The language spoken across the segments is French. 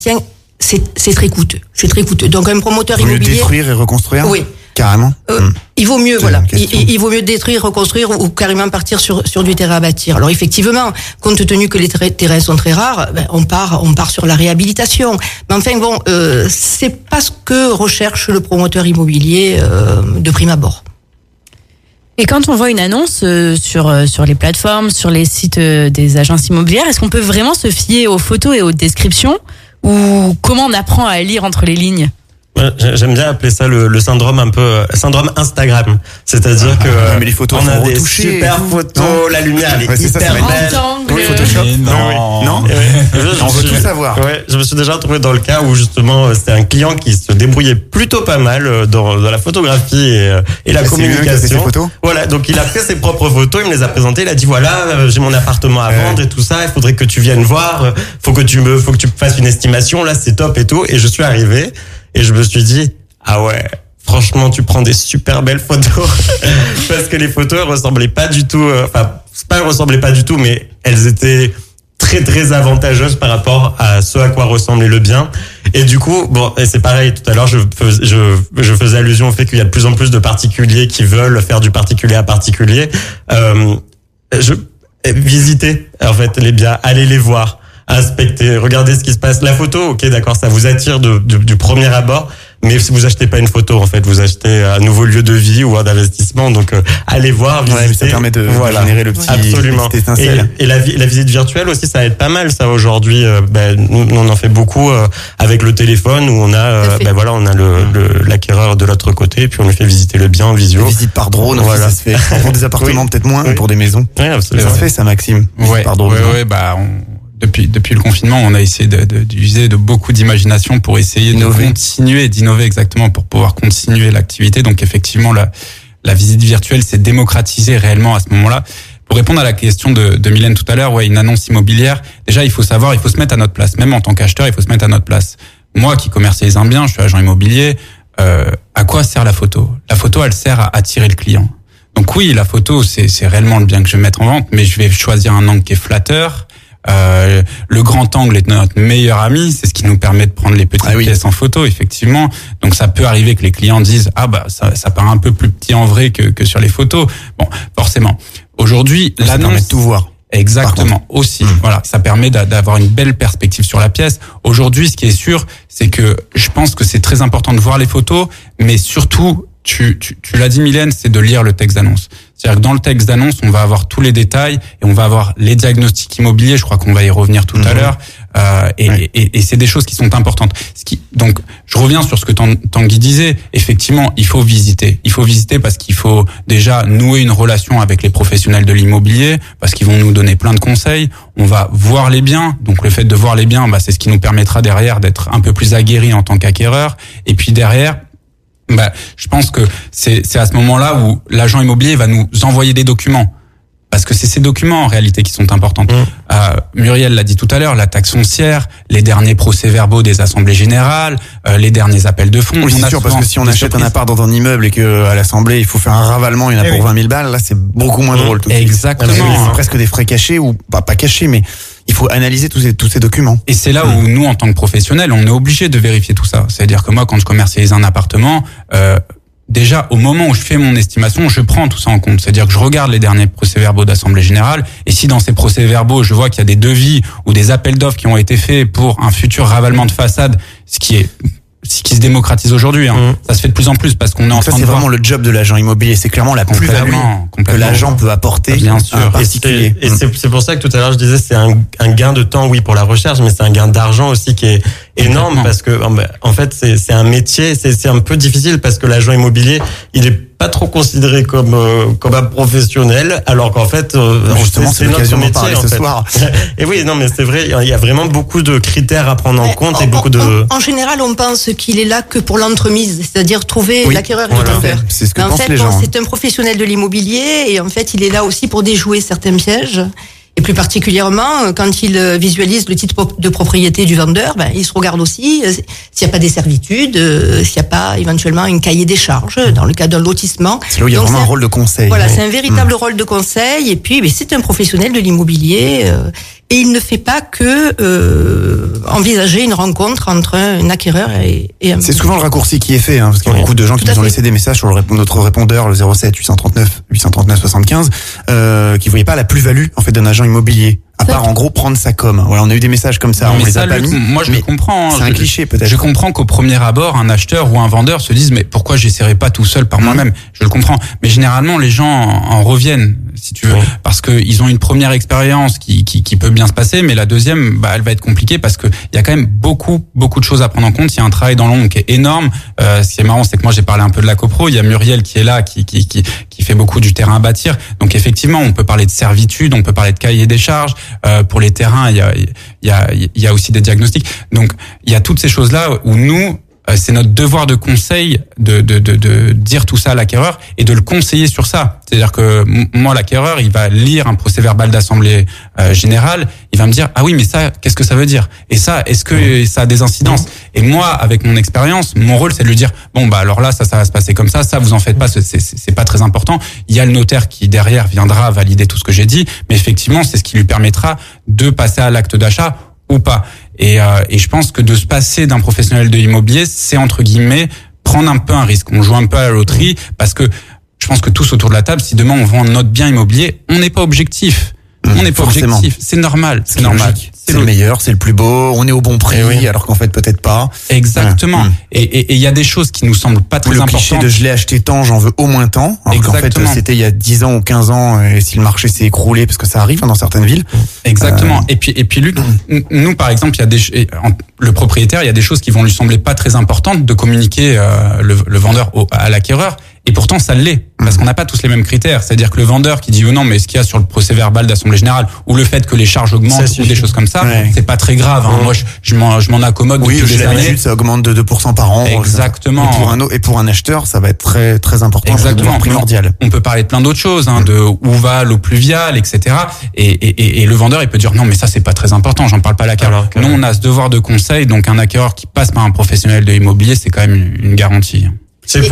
c'est très coûteux. C'est très coûteux. Donc un promoteur immobilier. Détruire et reconstruire. Oui. Carrément. Il vaut mieux, il vaut mieux détruire, reconstruire ou carrément partir sur du terrain à bâtir. Alors effectivement, compte tenu que les terrains sont très rares, on part sur la réhabilitation. Mais enfin bon, c'est pas ce que recherche le promoteur immobilier de prime abord. Et quand on voit une annonce sur les plateformes, sur les sites des agences immobilières, est-ce qu'on peut vraiment se fier aux photos et aux descriptions ou comment on apprend à lire entre les lignes? J'aime bien appeler ça le syndrome syndrome Instagram. C'est-à-dire que mais les photos on a des retouchées super photos, la lumière elle est hyper belle. Oui, Photoshop. Non. On veut tout savoir. Ouais, je me suis déjà retrouvé dans le cas où justement c'était un client qui se débrouillait plutôt pas mal dans la photographie et la communication. Ses photos. Voilà, donc il a fait ses propres photos, il me les a présentées, il a dit voilà, j'ai mon appartement à vendre et tout ça, il faudrait que tu viennes voir, faut que tu fasses une estimation, là c'est top et tout, et je suis arrivé. Et je me suis dit, ah ouais, franchement, tu prends des super belles photos. Parce que les photos, elles ressemblaient pas du tout, elles ressemblaient pas du tout, mais elles étaient très, très avantageuses par rapport à ce à quoi ressemblait le bien. Et du coup, bon, et c'est pareil, tout à l'heure, je faisais allusion au fait qu'il y a de plus en plus de particuliers qui veulent faire du particulier à particulier. Visiter, en fait, les biens, aller les voir. Inspecter, regardez ce qui se passe. La photo, ok, d'accord, ça vous attire du premier abord, mais si vous achetez pas une photo, en fait, vous achetez un nouveau lieu de vie ou un investissement. Donc, allez voir, visiter. Ouais, ça permet de générer le petit. Absolument. Et la visite virtuelle aussi, ça aide pas mal. Ça aujourd'hui, nous on en fait beaucoup avec le téléphone où on a, on a l'acquéreur de l'autre côté, puis on lui fait visiter le bien en visio. Visite par drone, voilà. Ça se fait. Pour des appartements peut-être moins, mais pour des maisons. Oui, absolument. Ça se fait, ça, Maxime. Ouais, par drone. Depuis le confinement, on a essayé d'user de beaucoup d'imagination pour essayer d'innover exactement, pour pouvoir continuer l'activité. Donc effectivement, la visite virtuelle s'est démocratisée réellement à ce moment-là. Pour répondre à la question de Mylène tout à l'heure, une annonce immobilière, déjà il faut se mettre à notre place. Même en tant qu'acheteur, il faut se mettre à notre place. Moi qui commercialise un bien, je suis agent immobilier, à quoi sert la photo? La photo, elle sert à attirer le client. Donc oui, la photo, c'est réellement le bien que je vais mettre en vente, mais je vais choisir un angle qui est flatteur. Le grand angle est notre meilleur ami, c'est ce qui nous permet de prendre les petites pièces en photo, effectivement. Donc ça peut arriver que les clients disent ça paraît un peu plus petit en vrai que sur les photos. Bon, forcément. Aujourd'hui, ça permet de tout voir. Exactement, aussi. Voilà, ça permet d'avoir une belle perspective sur la pièce. Aujourd'hui, ce qui est sûr, c'est que je pense que c'est très important de voir les photos, mais surtout tu l'as dit, Mylène, c'est de lire le texte d'annonce. C'est-à-dire que dans le texte d'annonce, on va avoir tous les détails et on va avoir les diagnostics immobiliers. Je crois qu'on va y revenir tout à l'heure. Et c'est des choses qui sont importantes. Donc, je reviens sur ce que Tanguy disait. Effectivement, il faut visiter. Il faut visiter parce qu'il faut déjà nouer une relation avec les professionnels de l'immobilier, parce qu'ils vont nous donner plein de conseils. On va voir les biens. Donc, le fait de voir les biens, c'est ce qui nous permettra derrière d'être un peu plus aguerri en tant qu'acquéreur. Et puis derrière, je pense que c'est à ce moment-là où l'agent immobilier va nous envoyer des documents. Parce que c'est ces documents, en réalité, qui sont importants. Muriel l'a dit tout à l'heure, la taxe foncière, les derniers procès-verbaux des assemblées générales, les derniers appels de fonds. Oui, c'est sûr, parce que si on achète un appart dans un immeuble et que à l'assemblée, il faut faire un ravalement, il y en a pour 20 000 balles, là, c'est beaucoup moins drôle tout de suite. Exactement. C'est presque des frais cachés ou pas cachés, mais il faut analyser tous ces documents. Et c'est là où nous, en tant que professionnels, on est obligé de vérifier tout ça. C'est-à-dire que moi, quand je commercialise un appartement, déjà, au moment où je fais mon estimation, je prends tout ça en compte. C'est-à-dire que je regarde les derniers procès-verbaux d'Assemblée Générale, et si dans ces procès-verbaux, je vois qu'il y a des devis ou des appels d'offres qui ont été faits pour un futur ravalement de façade, ce qui se démocratise aujourd'hui, ça se fait de plus en plus parce qu'on est en train de c'est vraiment le job de l'agent immobilier, c'est clairement la plus-value que l'agent peut apporter. Bien sûr. Et c'est pour ça que tout à l'heure je disais c'est un gain de temps, oui, pour la recherche, mais c'est un gain d'argent aussi qui est énorme parce que en fait c'est un métier, c'est un peu difficile parce que l'agent immobilier il est pas trop considéré comme un professionnel, alors qu'en fait justement c'est l'occasion d'en parler ce soir. Et oui, non mais c'est vrai, il y a vraiment beaucoup de critères à prendre en compte et beaucoup de. En général, on pense qu'il est là que pour l'entremise, c'est-à-dire trouver l'acquéreur et le vendeur. C'est ce que pensent en fait, les gens. C'est un professionnel de l'immobilier et en fait, il est là aussi pour déjouer certains pièges. Et plus particulièrement, quand il visualise le titre de propriété du vendeur, il se regarde aussi s'il n'y a pas des servitudes, s'il n'y a pas éventuellement une cahier des charges dans le cas d'un lotissement. C'est là où il y a vraiment un rôle de conseil. Voilà, c'est un véritable rôle de conseil. Et puis, c'est un professionnel de l'immobilier et il ne fait pas que envisager une rencontre entre un acquéreur et un... C'est souvent le raccourci qui est fait, hein, parce qu'il y a beaucoup de gens qui nous ont laissé des messages sur notre répondeur, le 07 839 75, qui voyaient pas la plus-value en fait d'un agent immobilier. À part en gros prendre sa com. Voilà, on a eu des messages comme ça, on les a pas mis. Moi je le comprends. C'est un cliché peut-être. Je comprends qu'au premier abord, un acheteur ou un vendeur se dise mais pourquoi j'essaierai pas tout seul par moi-même. Je le comprends. Mais généralement les gens en reviennent, si tu veux, parce que ils ont une première expérience qui peut bien se passer, mais la deuxième, elle va être compliquée parce que il y a quand même beaucoup de choses à prendre en compte. Il y a un travail dans l'ombre qui est énorme. Ce qui est marrant, c'est que moi j'ai parlé un peu de la copro. Il y a Muriel qui est là, qui fait beaucoup du terrain à bâtir. Donc effectivement, on peut parler de servitude, on peut parler de cahier des charges. Pour les terrains, il y a aussi des diagnostics. Donc il y a toutes ces choses-là où nous, c'est notre devoir de conseil de dire tout ça à l'acquéreur et de le conseiller sur ça. C'est-à-dire que moi, l'acquéreur, il va lire un procès-verbal d'assemblée générale, il va me dire ah oui mais ça, qu'est-ce que ça veut dire? Et ça, est-ce que ça a des incidences? Et moi, avec mon expérience, mon rôle, c'est de lui dire bon alors là, ça va se passer comme ça vous en faites pas, c'est pas très important. Il y a le notaire qui derrière viendra valider tout ce que j'ai dit, mais effectivement, c'est ce qui lui permettra de passer à l'acte d'achat ou pas. Et je pense que de se passer d'un professionnel de l'immobilier, c'est entre guillemets prendre un peu un risque. On joue un peu à la loterie parce que je pense que tous autour de la table, si demain on vend notre bien immobilier, on n'est pas objectif. On n'est pas objectif. C'est normal. C'est normal. C'est le meilleur, c'est le plus beau, on est au bon prix, alors qu'en fait peut-être pas. Exactement. Et il y a des choses qui nous semblent pas très importantes. Le cliché de je l'ai acheté tant, j'en veux au moins tant. Alors qu'en fait c'était il y a 10 ans ou 15 ans, et si le marché s'est écroulé, parce que ça arrive dans certaines villes. Exactement. Et puis Luc, nous par exemple, il y a le propriétaire, il y a des choses qui vont lui sembler pas très importantes de communiquer le vendeur à l'acquéreur. Et pourtant, ça l'est, parce qu'on n'a pas tous les mêmes critères. C'est-à-dire que le vendeur qui dit non, mais ce qu'il y a sur le procès-verbal d'assemblée générale, ou le fait que les charges augmentent, ou des choses comme ça, c'est pas très grave. Hein. Moi, je m'en accommode depuis des années. Ça augmente de 2% par an. Exactement. Et pour un acheteur, ça va être très très important. Exactement. Primordial. On peut parler de plein d'autres choses, de où va l'eau pluviale, etc. Et le vendeur, il peut dire non, mais ça c'est pas très important. J'en parle pas à l'acquéreur. Nous, on a ce devoir de conseil, donc un acquéreur qui passe par un professionnel de l'immobilier, c'est quand même une garantie. C'est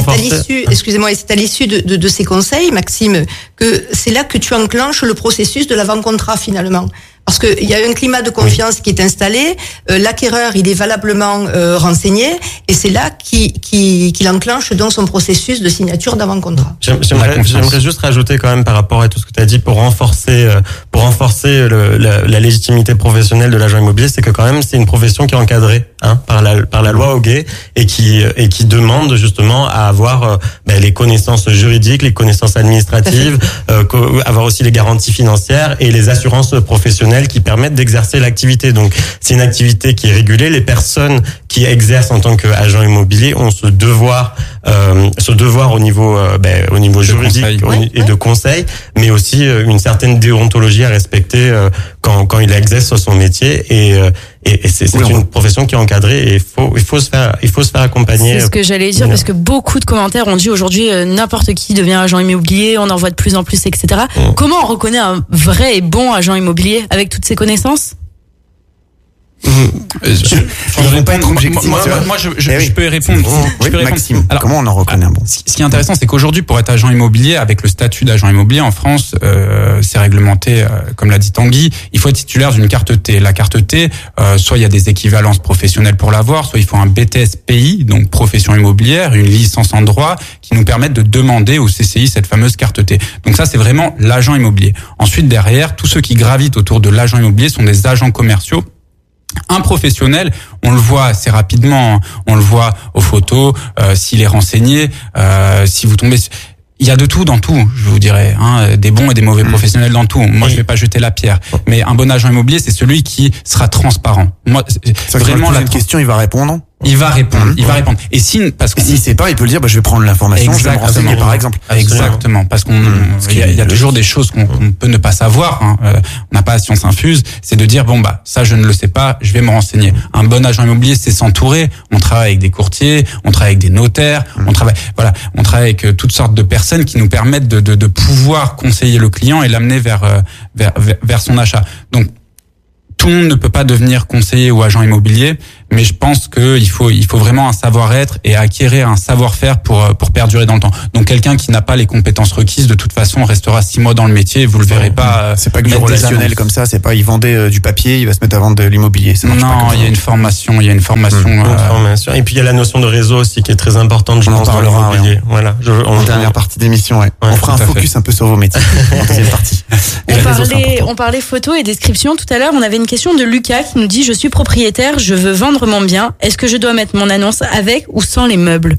à l'issue de ces conseils, Maxime, que c'est là que tu enclenches le processus de l'avant-contrat finalement. Parce que il y a un climat de confiance qui est installé, l'acquéreur il est valablement renseigné, et c'est là qu'il enclenche donc son processus de signature d'avant-contrat. J'aimerais juste rajouter quand même par rapport à tout ce que tu as dit pour renforcer la légitimité professionnelle de l'agent immobilier, c'est que quand même c'est une profession qui est encadrée par la loi Hoguet et qui demande justement à avoir les connaissances juridiques, les connaissances administratives, avoir aussi les garanties financières et les assurances professionnelles qui permettent d'exercer l'activité. Donc, c'est une activité qui est régulée. Les personnes qui exercent en tant qu'agent immobilier ont ce devoir au niveau juridique et de conseil, mais aussi une certaine déontologie à respecter quand il exerce son métier. Et c'est une profession qui est encadrée et il faut se faire accompagner. C'est ce que j'allais dire, parce que beaucoup de commentaires ont dit aujourd'hui n'importe qui devient agent immobilier, on en voit de plus en plus, etc. Comment on reconnaît un vrai et bon agent immobilier avec toutes ces connaissances? Je peux y répondre. Maxime, alors, comment on en reconnaît un bon? Ce qui est intéressant, c'est qu'aujourd'hui, pour être agent immobilier, avec le statut d'agent immobilier en France, c'est réglementé, comme l'a dit Tanguy, il faut être titulaire d'une carte T. La carte T, soit il y a des équivalences professionnelles pour l'avoir, soit il faut un BTS PI, donc profession immobilière, une licence en droit, qui nous permettent de demander au CCI cette fameuse carte T. Donc ça, c'est vraiment l'agent immobilier. Ensuite, derrière, tous ceux qui gravitent autour de l'agent immobilier sont des agents commerciaux. Un professionnel, on le voit assez rapidement, on le voit aux photos, s'il est renseigné, si vous tombez... Il y a de tout dans tout, je vous dirais, des bons et des mauvais professionnels dans tout. Moi, je vais pas jeter la pierre, mais un bon agent immobilier, c'est celui qui sera transparent. Moi, vraiment la question, il va répondre. Il va répondre. Et parce que s'il sait pas, il peut le dire, je vais prendre l'information, je vais me renseigner, par exemple. Exactement. Parce il y a toujours des choses qu'on peut ne pas savoir, on n'a pas la science infuse. C'est de dire, ça, je ne le sais pas, je vais me renseigner. Un bon agent immobilier, c'est s'entourer. On travaille avec des courtiers, on travaille avec des notaires, on travaille avec toutes sortes de personnes qui nous permettent de pouvoir conseiller le client et l'amener vers son achat. Donc, tout le monde ne peut pas devenir conseiller ou agent immobilier, mais je pense que il faut vraiment un savoir-être et acquérir un savoir-faire pour perdurer dans le temps. Donc quelqu'un qui n'a pas les compétences requises, de toute façon, restera 6 mois dans le métier et vous le verrez pas. C'est pas que du relationnel comme ça, c'est pas il vendait du papier, il va se mettre à vendre de l'immobilier. Non, il y a une formation, Et puis il y a la notion de réseau aussi qui est très importante, je pense, dans l'immobilier. Voilà. En dernière partie d'émission, on fera un focus un peu sur vos métiers en deuxième partie. On parlait photo et description tout à l'heure. On avait une question de Lucas qui nous dit: je suis propriétaire, je veux vendre mon bien. Est-ce que je dois mettre mon annonce avec ou sans les meubles?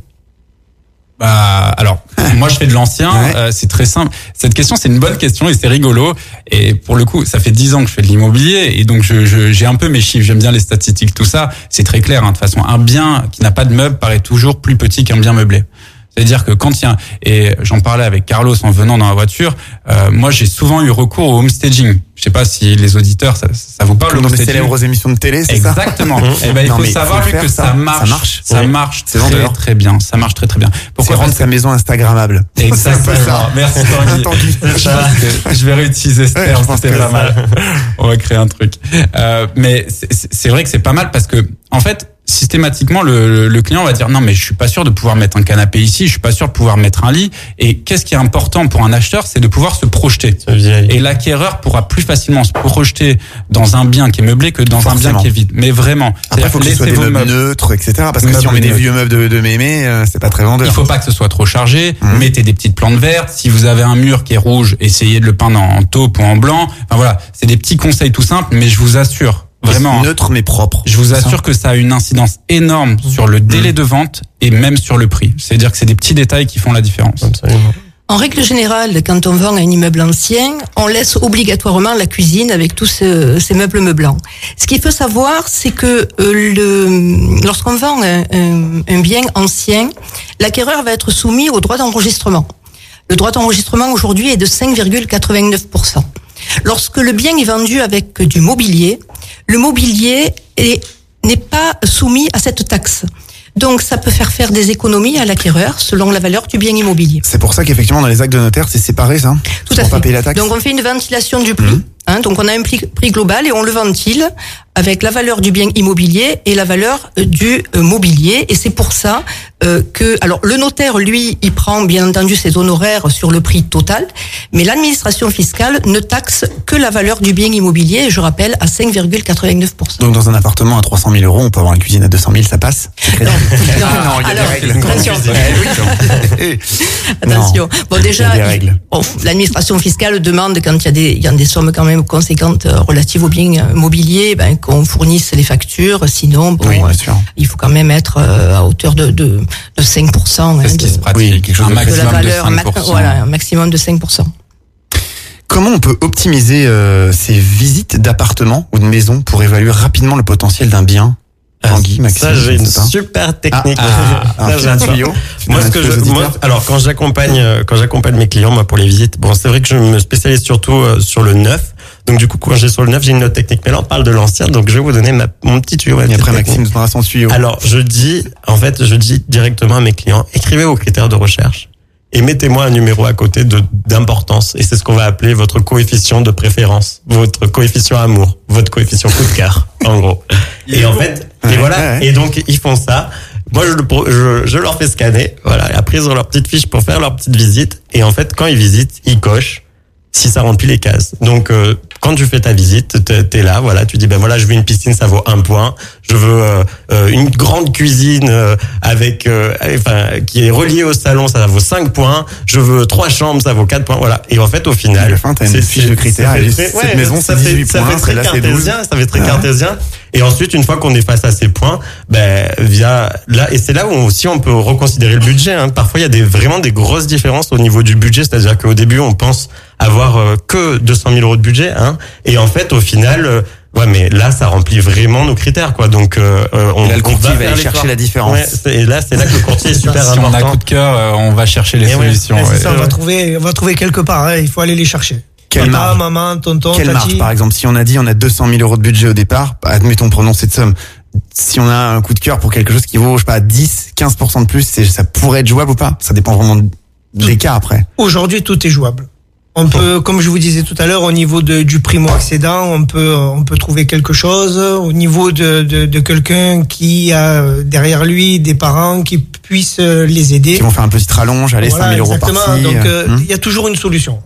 Alors, moi je fais de l'ancien, c'est très simple. Cette question, c'est une bonne question et c'est rigolo. Et pour le coup, ça fait 10 ans que je fais de l'immobilier et donc j'ai un peu mes chiffres, j'aime bien les statistiques, tout ça. C'est très clair, de toute façon. Un bien qui n'a pas de meubles paraît toujours plus petit qu'un bien meublé. C'est-à-dire que quand il y a, et j'en parlais avec Carlos en venant dans la voiture, moi j'ai souvent eu recours au homestaging. Je sais pas si les auditeurs, ça vous parle, le homestaging. homestaging. Dans les célèbres émissions de télé, c'est exactement. ça? Il faut savoir que ça marche. Ça marche très bien. Ça marche très bien. Pourquoi rendre sa maison instagrammable? Exactement. Merci Tanguy. Je vais réutiliser ce terme, c'était pas mal. On va créer un truc. Mais c'est vrai que c'est pas mal parce que, en fait, systématiquement, le client va dire non, mais je suis pas sûr de pouvoir mettre un canapé ici, je suis pas sûr de pouvoir mettre un lit. Et qu'est-ce qui est important pour un acheteur, c'est de pouvoir se projeter. Et l'acquéreur pourra plus facilement se projeter dans un bien qui est meublé que dans un bien qui est vide. Mais vraiment. Après, il faut que ce soit des meubles neutres, etc. Parce que si on met des vieux meubles de mémé, c'est pas très vendeur. Il faut pas que ce soit trop chargé. Mettez des petites plantes vertes. Si vous avez un mur qui est rouge, essayez de le peindre en taupe ou en blanc. Enfin voilà, c'est des petits conseils tout simples, mais je vous assure, vraiment neutre mais propre. Je vous assure que ça a une incidence énorme sur le délai de vente et même sur le prix. C'est-à-dire que c'est des petits détails qui font la différence. Absolument. En règle générale, quand on vend un immeuble ancien, on laisse obligatoirement la cuisine avec tous ces meubles meublants. Ce qu'il faut savoir, c'est que lorsqu'on vend un bien ancien, l'acquéreur va être soumis au droit d'enregistrement. Le droit d'enregistrement aujourd'hui est de 5,89%. Lorsque le bien est vendu avec du mobilier, le mobilier n'est pas soumis à cette taxe. Donc, ça peut faire des économies à l'acquéreur selon la valeur du bien immobilier. C'est pour ça qu'effectivement, dans les actes de notaire, c'est séparé, ça? Tout à fait. Pas payer la taxe. Donc, on fait une ventilation du prix. Donc, on a un prix global et on le ventile avec la valeur du bien immobilier et la valeur du mobilier. Et c'est pour ça alors, le notaire, lui, il prend bien entendu ses honoraires sur le prix total, mais l'administration fiscale ne taxe que la valeur du bien immobilier, je rappelle, à 5,89%. Donc, dans un appartement à 300 000 euros, on peut avoir une cuisine à 200 000, ça passe? Non, il y a des règles. Attention. Bon, déjà, l'administration fiscale demande, quand il y a des sommes quand même conséquentes relatives aux biens immobiliers, qu'on fournisse les factures. Sinon, il faut quand même être à hauteur de 5%. C'est ce qui se pratique. Quelque chose un maximum de la valeur, de 5%. Voilà, un maximum de 5%. Comment on peut optimiser ces visites d'appartements ou de maisons pour évaluer rapidement le potentiel d'un bien? Tanguy, Maxime, ça, j'ai une super technique. Alors, quand j'accompagne mes clients, moi, pour les visites, bon, c'est vrai que je me spécialise surtout sur le neuf. Donc, du coup, quand j'ai sur le neuf, j'ai une autre technique. Mais là, on parle de l'ancien, donc je vais vous donner mon petit tuyau. Et après, Maxime nous donnera son tuyau. Alors, je dis directement à mes clients, écrivez vos critères de recherche et mettez-moi un numéro à côté d'importance. Et c'est ce qu'on va appeler votre coefficient de préférence, votre coefficient amour, votre coefficient coup de cœur, en gros. Et en fait, et donc, ils font ça. Moi, je leur fais scanner. Voilà. Et après, ils ont leur petite fiche pour faire leur petite visite. Et en fait, quand ils visitent, ils cochent si ça remplit les cases. Donc, quand tu fais ta visite, t'es là, voilà, tu dis, voilà, je veux une piscine, ça vaut 1 point. Je veux une grande cuisine avec, qui est reliée au salon, ça vaut 5 points. Je veux 3 chambres, ça vaut 4 points, voilà. Et en fait, au final, à la fin, t'as une fiche de critères. Cette maison, c'est 18 points. Ça fait très cartésien. Et ensuite, une fois qu'on est face à ces points, et c'est là où aussi on peut reconsidérer le budget. Hein. Parfois, il y a vraiment des grosses différences au niveau du budget. C'est-à-dire qu'au début, on pense avoir que 200 000 euros de budget, hein. Et en fait, au final, mais là, ça remplit vraiment nos critères, quoi. Donc, le courtier va aller chercher la différence. Et là, c'est là que le courtier est super important. Si on a coup de cœur, on va chercher les solutions. C'est ça, on va trouver quelque part. Hein. Il faut aller les chercher. Quelle marge, maman, tonton, quelle tati. marge, par exemple, si on a dit on a 200 000 euros de budget au départ, admettons, prenons cette somme. Si on a un coup de cœur pour quelque chose qui vaut, 10, 15% de plus, ça pourrait être jouable ou pas? Ça dépend vraiment des cas après. Aujourd'hui, tout est jouable. On peut, comme je vous disais tout à l'heure, au niveau du primo-accédant, on peut trouver quelque chose. Au niveau de quelqu'un qui a derrière lui des parents qui puissent les aider. Qui vont faire un petit rallonge, allez, voilà, 5 000 euros par-ci. Donc, il y a toujours une solution.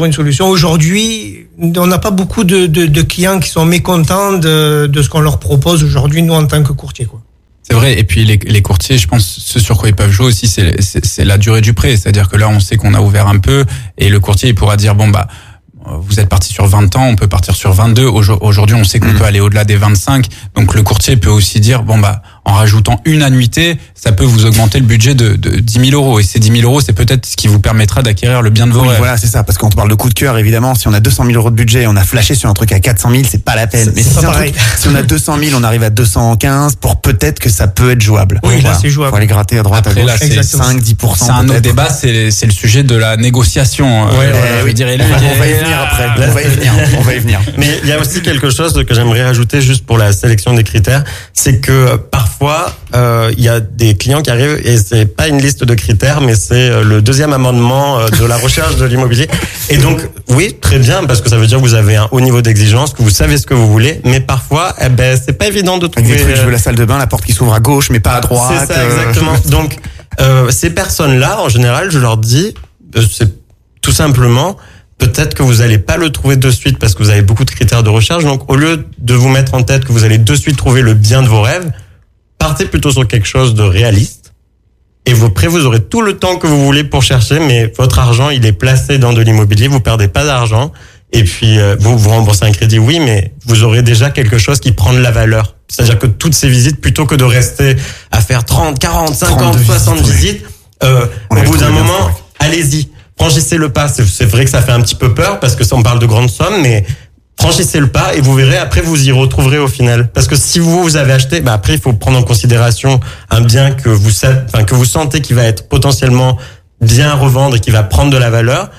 Aujourd'hui, on n'a pas beaucoup de clients qui sont mécontents de ce qu'on leur propose aujourd'hui, nous, en tant que courtier, quoi. C'est vrai, et puis les courtiers, je pense, ce sur quoi ils peuvent jouer aussi, c'est la durée du prêt. C'est-à-dire que là, on sait qu'on a ouvert un peu, et le courtier, il pourra dire, bon, bah, vous êtes parti sur 20 ans, on peut partir sur 22. Aujourd'hui, on sait qu'on peut aller au-delà des 25. Donc, le courtier peut aussi dire, bon, bah, en rajoutant une annuité, ça peut vous augmenter le budget de 10 000 euros. Et ces 10 000 euros, c'est peut-être ce qui vous permettra d'acquérir le bien de vos rêves. Voilà, c'est ça. Parce que quand on parle de coup de cœur, évidemment, si on a 200 000 euros de budget, on a flashé sur un truc à 400 000, c'est pas la peine. Mais si on a 200 000, on arrive à 215, pour peut-être que ça peut être jouable. Oui, là, c'est jouable. Faut aller gratter à droite, après, à gauche. Là, c'est 5, 10%. C'est un autre débat, c'est le sujet de la négociation. Je dirais, on va y venir après. On va y venir. Mais il y a aussi quelque chose que j'aimerais ajouter juste pour la sélection des critères, c'est que parfois il y a des clients qui arrivent et c'est pas une liste de critères, mais c'est le deuxième amendement de la recherche de l'immobilier. Et donc oui, très bien, parce que ça veut dire que vous avez un haut niveau d'exigence, que vous savez ce que vous voulez, mais parfois c'est pas évident de trouver. Avec des trucs, je veux la salle de bain, la porte qui s'ouvre à gauche mais pas à droite. C'est ça, exactement. Donc ces personnes-là, en général, je leur dis, c'est tout simplement, peut-être que vous n'allez pas le trouver de suite parce que vous avez beaucoup de critères de recherche. Donc, au lieu de vous mettre en tête que vous allez de suite trouver le bien de vos rêves, partez plutôt sur quelque chose de réaliste. Et après, vous aurez tout le temps que vous voulez pour chercher, mais votre argent, il est placé dans de l'immobilier. Vous perdez pas d'argent. Et puis, vous remboursez un crédit, oui, mais vous aurez déjà quelque chose qui prend de la valeur. C'est-à-dire que toutes ces visites, plutôt que de rester à faire 30, 40, 50, 60 visites, au bout d'un moment, allez-y. Franchissez le pas. C'est vrai que ça fait un petit peu peur parce que ça, on parle de grandes sommes, mais franchissez le pas et vous verrez, après, vous y retrouverez au final. Parce que si vous avez acheté, après, il faut prendre en considération un bien que vous sentez qui va être potentiellement bien à revendre et qui va prendre de la valeur.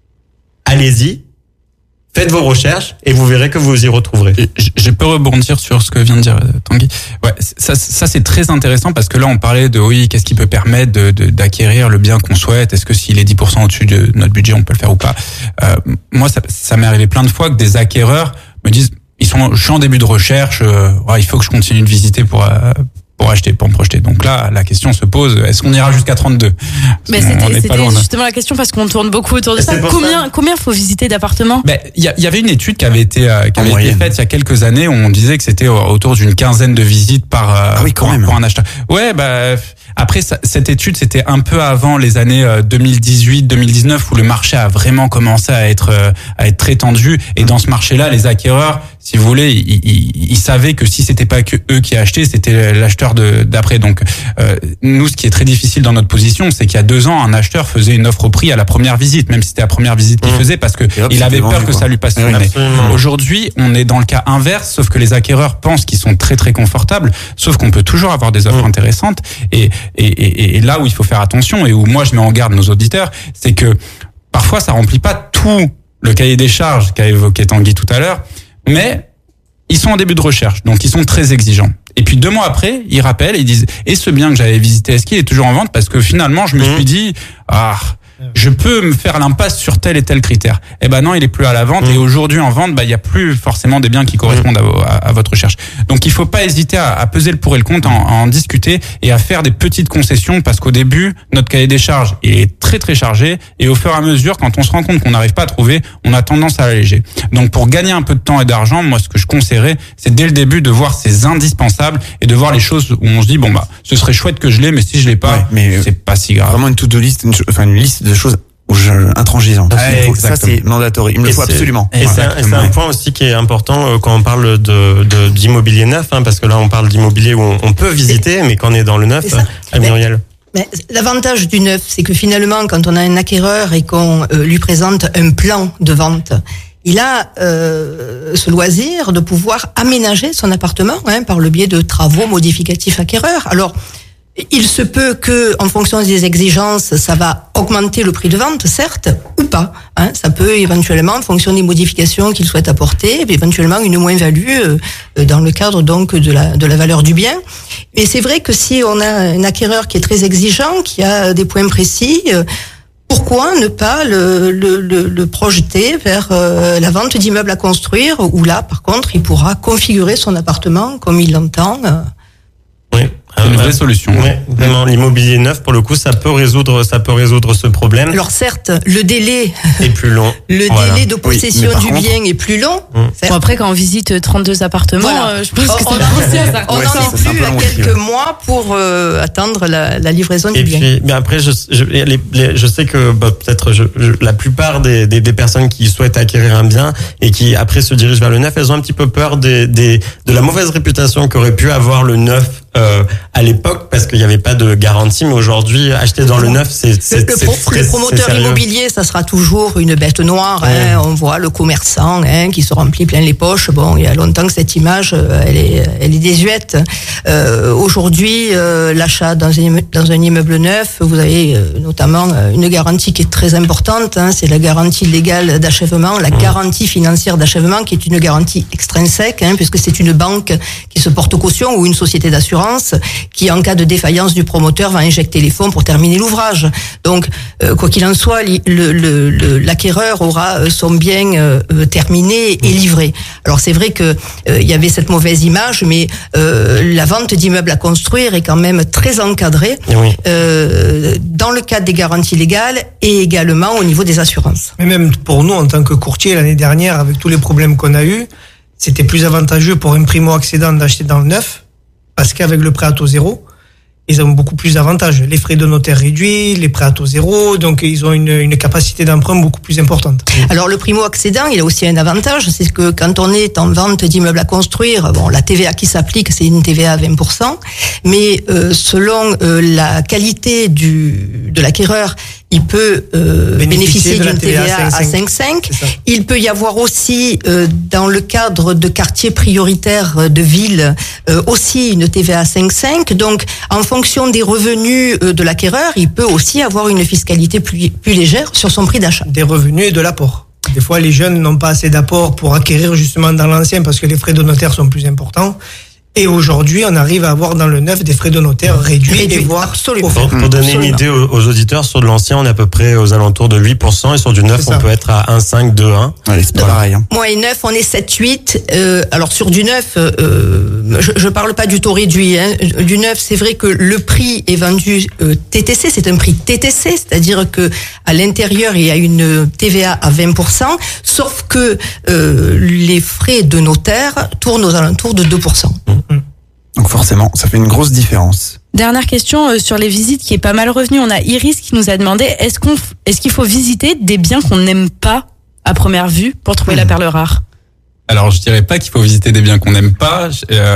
Allez-y. Faites vos recherches et vous verrez que vous y retrouverez. Je peux rebondir sur ce que vient de dire Tanguy. Ouais, ça c'est très intéressant parce que là on parlait de oui, qu'est-ce qui peut permettre d'acquérir le bien qu'on souhaite. Est-ce que s'il est 10% au-dessus de notre budget, on peut le faire ou pas. Moi, ça m'est arrivé plein de fois que des acquéreurs me disent, je suis en début de recherche, il faut que je continue de visiter pour acheter, pour me projeter. Donc là, la question se pose, est-ce qu'on ira jusqu'à 32? Mais c'était justement la question parce qu'on tourne beaucoup autour de ça. Combien faut visiter d'appartements? Il y avait une étude qui avait été faite il y a quelques années où on disait que c'était autour d'une quinzaine de visites par pour un acheteur. Ouais, après cette étude, c'était un peu avant les années 2018-2019 où le marché a vraiment commencé à être très tendu, et dans ce marché-là, les acquéreurs, si vous voulez, ils savaient que si c'était pas que eux qui achetaient, c'était l'acheteur d'après. Donc nous, ce qui est très difficile dans notre position, c'est qu'il y a 2 ans, un acheteur faisait une offre au prix à la première visite, même si c'était la première visite qu'il faisait, parce que il avait peur que ça lui passe sur le nez. Aujourd'hui, on est dans le cas inverse, sauf que les acquéreurs pensent qu'ils sont très très confortables, sauf qu'on peut toujours avoir des offres intéressantes. Et là où il faut faire attention, et où moi je mets en garde nos auditeurs, c'est que parfois ça remplit pas tout le cahier des charges qu'a évoqué Tanguy tout à l'heure, mais ils sont en début de recherche, donc ils sont très exigeants. Et puis 2 mois après, ils rappellent et ils disent, et ce bien que j'avais visité, est-ce qu'il est toujours en vente? Parce que finalement, je me suis dit, je peux me faire l'impasse sur tel et tel critère. Eh ben non, il est plus à la vente. Et aujourd'hui en vente, il y a plus forcément des biens qui correspondent à votre recherche. Donc il faut pas hésiter à peser le pour et le contre, à en discuter et à faire des petites concessions, parce qu'au début, notre cahier des charges est très très chargé, et au fur et à mesure, quand on se rend compte qu'on n'arrive pas à trouver, on a tendance à l'alléger. Donc pour gagner un peu de temps et d'argent, moi ce que je conseillerais, c'est dès le début de voir ces indispensables et de voir les choses où on se dit ce serait chouette que je l'ai, mais si je l'ai pas, c'est pas si grave. Vraiment une to-do list, une liste de choses intransigeantes. Ça c'est mandatory. Il me le faut absolument. Et c'est un point aussi qui est important quand on parle d'immobilier neuf, parce que là on parle d'immobilier où on peut visiter, mais quand on est dans le neuf, Muriel. Mais l'avantage du neuf, c'est que finalement, quand on a un acquéreur et qu'on lui présente un plan de vente, il a ce loisir de pouvoir aménager son appartement par le biais de travaux modificatifs acquéreurs. Alors, il se peut que, en fonction des exigences, ça va augmenter le prix de vente, certes, ou pas. Ça peut éventuellement, en fonction des modifications qu'il souhaite apporter, éventuellement une moins-value dans le cadre donc de la valeur du bien. Et c'est vrai que si on a un acquéreur qui est très exigeant, qui a des points précis, pourquoi ne pas le projeter vers la vente d'immeubles à construire, où là, par contre, il pourra configurer son appartement comme il l'entend. Oui. C'est une vraie solution. Ouais, vraiment, l'immobilier neuf, pour le coup, ça peut résoudre ce problème. Alors certes, le délai est plus long. Le délai de possession du bien est plus long. Bon, après, quand on visite 32 appartements, je pense que on en est plus à quelques mois pour attendre la livraison du bien. Et puis, après, je sais que peut-être la plupart des personnes qui souhaitent acquérir un bien et qui après se dirigent vers le neuf, elles ont un petit peu peur de la mauvaise réputation qu'aurait pu avoir le neuf à l'époque, parce qu'il n'y avait pas de garantie, mais aujourd'hui, acheter dans le neuf, c'est le promoteur immobilier, ça sera toujours une bête noire. Ouais. On voit le commerçant qui se remplit plein les poches. Bon, il y a longtemps que cette image, elle est désuète. Aujourd'hui, l'achat dans un immeuble neuf, vous avez notamment une garantie qui est très importante. C'est la garantie légale d'achèvement, la garantie financière d'achèvement, qui est une garantie extrinsèque, puisque c'est une banque qui se porte caution ou une société d'assurance qui, en cas de défaillance du promoteur, va injecter les fonds pour terminer l'ouvrage. Donc, quoi qu'il en soit, l'acquéreur aura son bien terminé et livré. Alors, c'est vrai que il y avait cette mauvaise image, mais la vente d'immeubles à construire est quand même très encadrée dans le cadre des garanties légales et également au niveau des assurances. Mais même pour nous, en tant que courtier, l'année dernière, avec tous les problèmes qu'on a eus, c'était plus avantageux pour un primo-accédant d'acheter dans le neuf, parce qu'avec le prêt à taux zéro, ils ont beaucoup plus d'avantages. Les frais de notaire réduits, les prêts à taux zéro, donc ils ont une capacité d'emprunt beaucoup plus importante. Alors le primo-accédant, il a aussi un avantage, c'est que quand on est en vente d'immeubles à construire, bon, la TVA qui s'applique, c'est une TVA à 20%, mais selon la qualité de l'acquéreur, il peut bénéficier d'une TVA à 5,5. Il peut y avoir aussi, dans le cadre de quartiers prioritaires de ville, aussi une TVA à 5,5. Donc, en fonction des revenus de l'acquéreur, il peut aussi avoir une fiscalité plus légère sur son prix d'achat. Des revenus et de l'apport. Des fois, les jeunes n'ont pas assez d'apport pour acquérir justement dans l'ancien parce que les frais de notaire sont plus importants. Et aujourd'hui, on arrive à avoir dans le neuf des frais de notaire réduits et voire absolument. Pour donner une idée aux auditeurs, sur de l'ancien, on est à peu près aux alentours de 8%, et sur du neuf, on peut être à 1,5, 2,1. Ouais, c'est pas pareil. Moi et neuf, on est 7-8. Alors sur du neuf, je parle pas du taux réduit. Du neuf, c'est vrai que le prix est vendu TTC, c'est un prix TTC, c'est-à-dire que à l'intérieur il y a une TVA à 20%, sauf que les frais de notaire tournent aux alentours de 2%. Donc forcément, ça fait une grosse différence. Dernière question sur les visites qui est pas mal revenue. On a Iris qui nous a demandé est-ce qu'il faut visiter des biens qu'on n'aime pas à première vue pour trouver la perle rare? Alors, je dirais pas qu'il faut visiter des biens qu'on n'aime pas.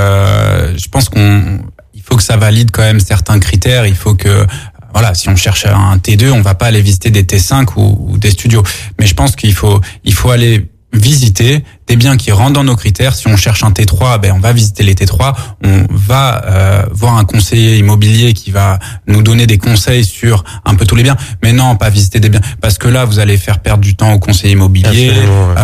Je pense il faut que ça valide quand même certains critères. Il faut que, voilà, si on cherche un T2, on va pas aller visiter des T5 ou des studios. Mais je pense qu'il faut aller visiter des biens qui rentrent dans nos critères. Si on cherche un T3, on va visiter les T3. On va voir un conseiller immobilier qui va nous donner des conseils sur un peu tous les biens. Mais non, pas visiter des biens, parce que là, vous allez faire perdre du temps au conseiller immobilier.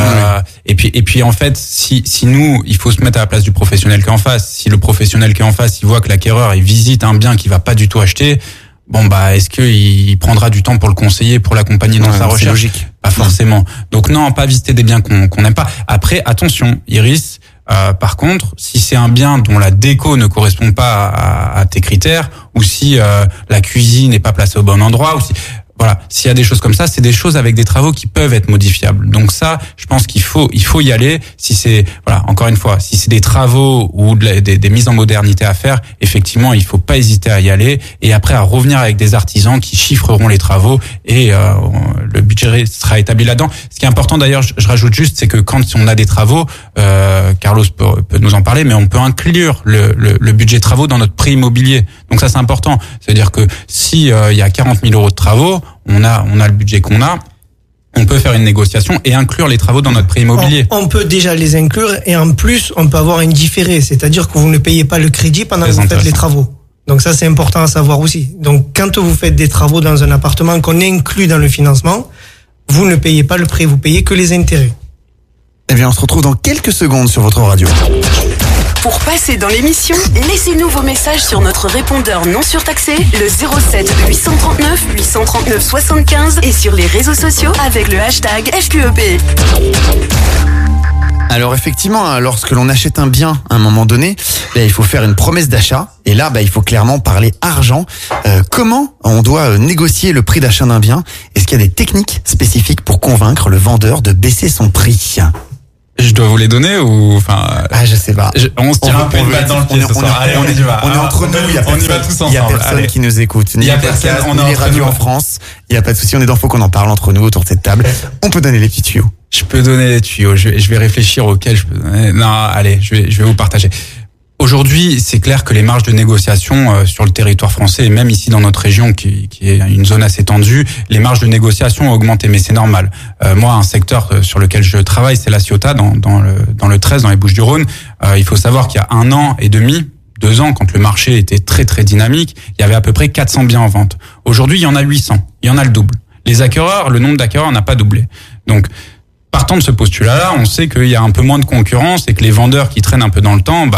Et puis en fait, si nous, il faut se mettre à la place du professionnel qui est en face. Si le professionnel qui est en face, il voit que l'acquéreur, il visite un bien qu'il va pas du tout acheter, est-ce qu'il prendra du temps pour le conseiller, pour l'accompagner dans sa recherche? C'est logique. Pas forcément. Donc non, pas visiter des biens qu'on n'aime pas. Après, attention, Iris, par contre, si c'est un bien dont la déco ne correspond pas à tes critères, ou si la cuisine n'est pas placée au bon endroit, ou si... Voilà, s'il y a des choses comme ça, c'est des choses avec des travaux qui peuvent être modifiables. Donc ça, je pense qu'il faut y aller. Si c'est, encore une fois, si c'est des travaux ou des mises en modernité à faire, effectivement, il faut pas hésiter à y aller, et après à revenir avec des artisans qui chiffreront les travaux, et le budget sera établi là-dedans. Ce qui est important d'ailleurs, je rajoute juste, c'est que quand on a des travaux, Carlos peut nous en parler, mais on peut inclure le budget travaux dans notre prix immobilier. Donc ça, c'est important. C'est-à-dire que si il y a 40 000 euros de travaux, on a le budget qu'on a, on peut faire une négociation et inclure les travaux dans notre prix immobilier. On peut déjà les inclure, et en plus, on peut avoir un différé, c'est-à-dire que vous ne payez pas le crédit pendant que vous faites les travaux. Donc ça, c'est important à savoir aussi. Donc quand vous faites des travaux dans un appartement qu'on inclut dans le financement, vous ne payez pas le prêt, vous payez que les intérêts. Eh bien, on se retrouve dans quelques secondes sur votre radio. Pour passer dans l'émission, laissez-nous vos messages sur notre répondeur non surtaxé, le 07 839 839 75 et sur les réseaux sociaux avec le hashtag FQEP. Alors effectivement, lorsque l'on achète un bien à un moment donné, il faut faire une promesse d'achat. Et là, il faut clairement parler argent. Comment on doit négocier le prix d'achat d'un bien? Est-ce qu'il y a des techniques spécifiques pour convaincre le vendeur de baisser son prix? Je dois vous les donner ou je sais pas. On se tire un peu une balle dans le pied ce soir. Allez, on est entre nous, il y a personne qui nous écoute, ni les podcasts, ni les radios en France. Il y a pas de souci, on est dans Faut qu'on en parle entre nous autour de cette table. On peut donner les petits tuyaux. Je peux donner les tuyaux. Je vais réfléchir auxquels je peux donner. Non, allez, je vais vous partager. Aujourd'hui, c'est clair que les marges de négociation sur le territoire français et même ici dans notre région, qui est une zone assez tendue, les marges de négociation ont augmenté, mais c'est normal. Moi, un secteur sur lequel je travaille, c'est la Ciotat, dans le 13, dans les Bouches-du-Rhône. Il faut savoir qu'il y a 1 an et demi, 2 ans, quand le marché était très très dynamique, il y avait à peu près 400 biens en vente. Aujourd'hui, il y en a 800. Il y en a le double. Les acquéreurs, le nombre d'acquéreurs n'a pas doublé. Donc, partant de ce postulat-là, on sait qu'il y a un peu moins de concurrence et que les vendeurs qui traînent un peu dans le temps,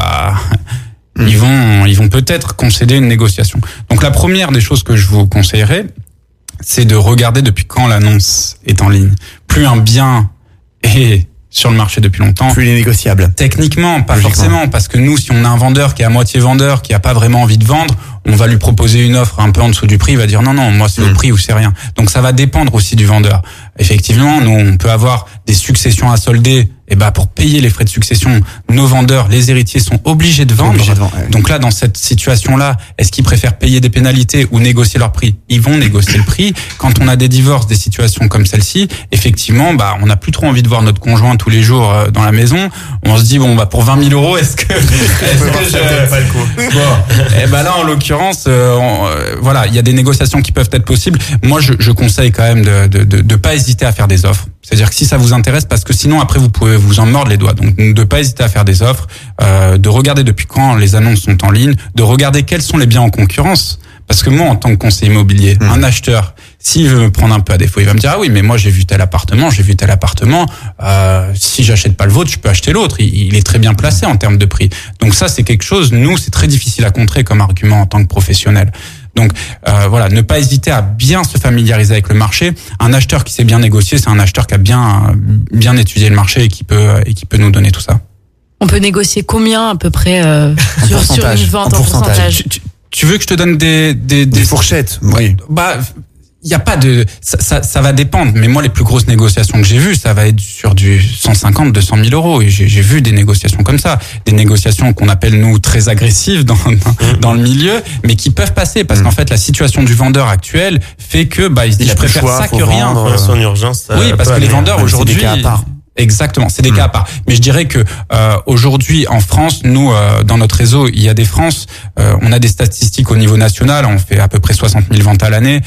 ils vont peut-être concéder une négociation. Donc la première des choses que je vous conseillerais, c'est de regarder depuis quand l'annonce est en ligne. Plus un bien est sur le marché depuis longtemps, plus il est négociable. Techniquement, pas forcément, parce que nous, si on a un vendeur qui est à moitié vendeur, qui a pas vraiment envie de vendre, on va lui proposer une offre un peu en dessous du prix, il va dire non, moi c'est au prix ou c'est rien. Donc ça va dépendre aussi du vendeur. Effectivement, nous, on peut avoir des successions à solder, et pour payer les frais de succession, nos vendeurs, les héritiers sont obligés de vendre. Donc là, dans cette situation-là, est-ce qu'ils préfèrent payer des pénalités ou négocier leur prix? Ils vont négocier le prix. Quand on a des divorces, des situations comme celle-ci, effectivement, on n'a plus trop envie de voir notre conjoint tous les jours dans la maison. On se dit pour 20 000 euros, est-ce que je... pas le coup. Bon, là, en l'occurrence, il y a des négociations qui peuvent être possibles. Moi, je conseille quand même de pas hésiter à faire des offres. C'est-à-dire que si ça vous intéresse, parce que sinon après vous pouvez vous en mordre les doigts. Donc de pas hésiter à faire des offres, de regarder depuis quand les annonces sont en ligne, de regarder quels sont les biens en concurrence. Parce que moi, en tant que conseiller immobilier, un acheteur, s'il veut me prendre un peu à défaut, il va me dire oui, mais moi j'ai vu tel appartement. Si j'achète pas le vôtre, je peux acheter l'autre. Il est très bien placé en termes de prix. Donc ça, c'est quelque chose. Nous, c'est très difficile à contrer comme argument en tant que professionnel. Donc ne pas hésiter à bien se familiariser avec le marché. Un acheteur qui sait bien négocier, c'est un acheteur qui a bien étudié le marché et qui peut nous donner tout ça. On peut négocier combien à peu près sur une vente en pourcentage? Tu veux que je te donne des fourchettes? Oui. Il y a pas de ça va dépendre, mais moi les plus grosses négociations que j'ai vues, ça va être sur du 150 200 000 euros, et j'ai vu des négociations comme ça, des négociations qu'on appelle nous très agressives dans le milieu, mais qui peuvent passer parce qu'en fait la situation du vendeur actuel fait que il se dit je préfère ça que rien. Son urgence. Oui, parce que les vendeurs aujourd'hui, c'est des cas à part. Exactement, c'est des cas à part. Mais je dirais que aujourd'hui en France, nous dans notre réseau, il y a des France, on a des statistiques au niveau national, on fait à peu près 60 000 ventes à l'année.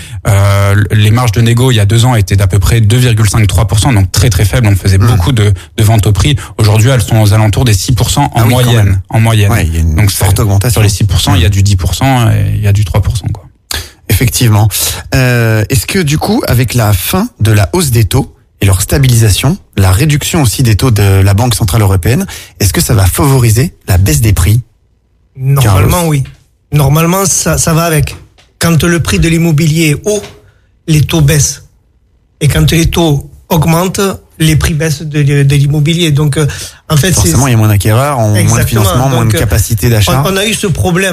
Les marges de négo il y a 2 ans étaient d'à peu près 2,53%, donc très très faible. On faisait beaucoup de ventes au prix. Aujourd'hui, elles sont aux alentours des 6% en moyenne. Ouais, il y a une donc forte augmentation. Sur les 6%, il y a du 10% et il y a du 3%, quoi. Effectivement. Est-ce que du coup, avec la fin de la hausse des taux et leur stabilisation, la réduction aussi des taux de la Banque Centrale Européenne, est-ce que ça va favoriser la baisse des prix? Normalement, oui. Normalement, ça va avec. Quand le prix de l'immobilier est haut, les taux baissent. Et quand les taux augmentent, les prix baissent de l'immobilier. Donc, en fait, forcément, il y a moins d'acquéreurs, moins de financement, moins de capacité d'achat. On a eu ce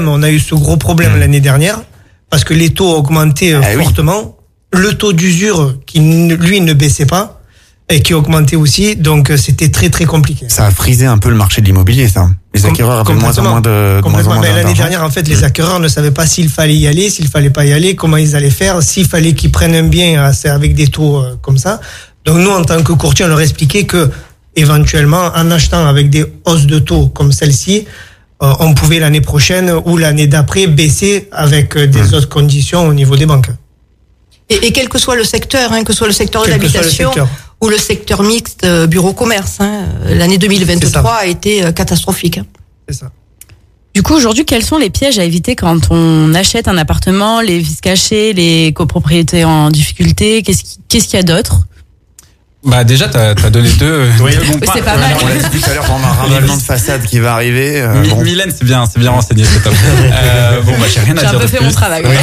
gros problème l'année dernière, parce que les taux augmentaient fortement. Oui. Le taux d'usure, qui lui ne baissait pas, et qui augmentait aussi, donc c'était très très compliqué. Ça a frisé un peu le marché de l'immobilier, ça. Les acquéreurs avaient moins en moins de l'année dernière, en fait, les acquéreurs ne savaient pas s'il fallait y aller, s'il fallait pas y aller, comment ils allaient faire, s'il fallait qu'ils prennent un bien avec des taux comme ça. Donc nous, en tant que courtier, on leur expliquait que éventuellement, en achetant avec des hausses de taux comme celle-ci, on pouvait l'année prochaine ou l'année d'après baisser avec des autres conditions au niveau des banques. Et quel que soit le secteur, que ce soit le secteur de l'habitation ou le secteur mixte bureau-commerce, l'année 2023 a été catastrophique. C'est ça. Du coup, aujourd'hui, quels sont les pièges à éviter quand on achète un appartement, les vices cachés, les copropriétés en difficulté? Qu'est-ce qu'il y a d'autre? Bah déjà t'as donné deux bons points. C'est pas mal. On l'a dit tout à l'heure, on a un ravalement de façade qui va arriver. Mylène, c'est bien renseigné, c'est top. Bon, bah, j'ai rien à dire. J'ai un peu fait mon travail. Ouais.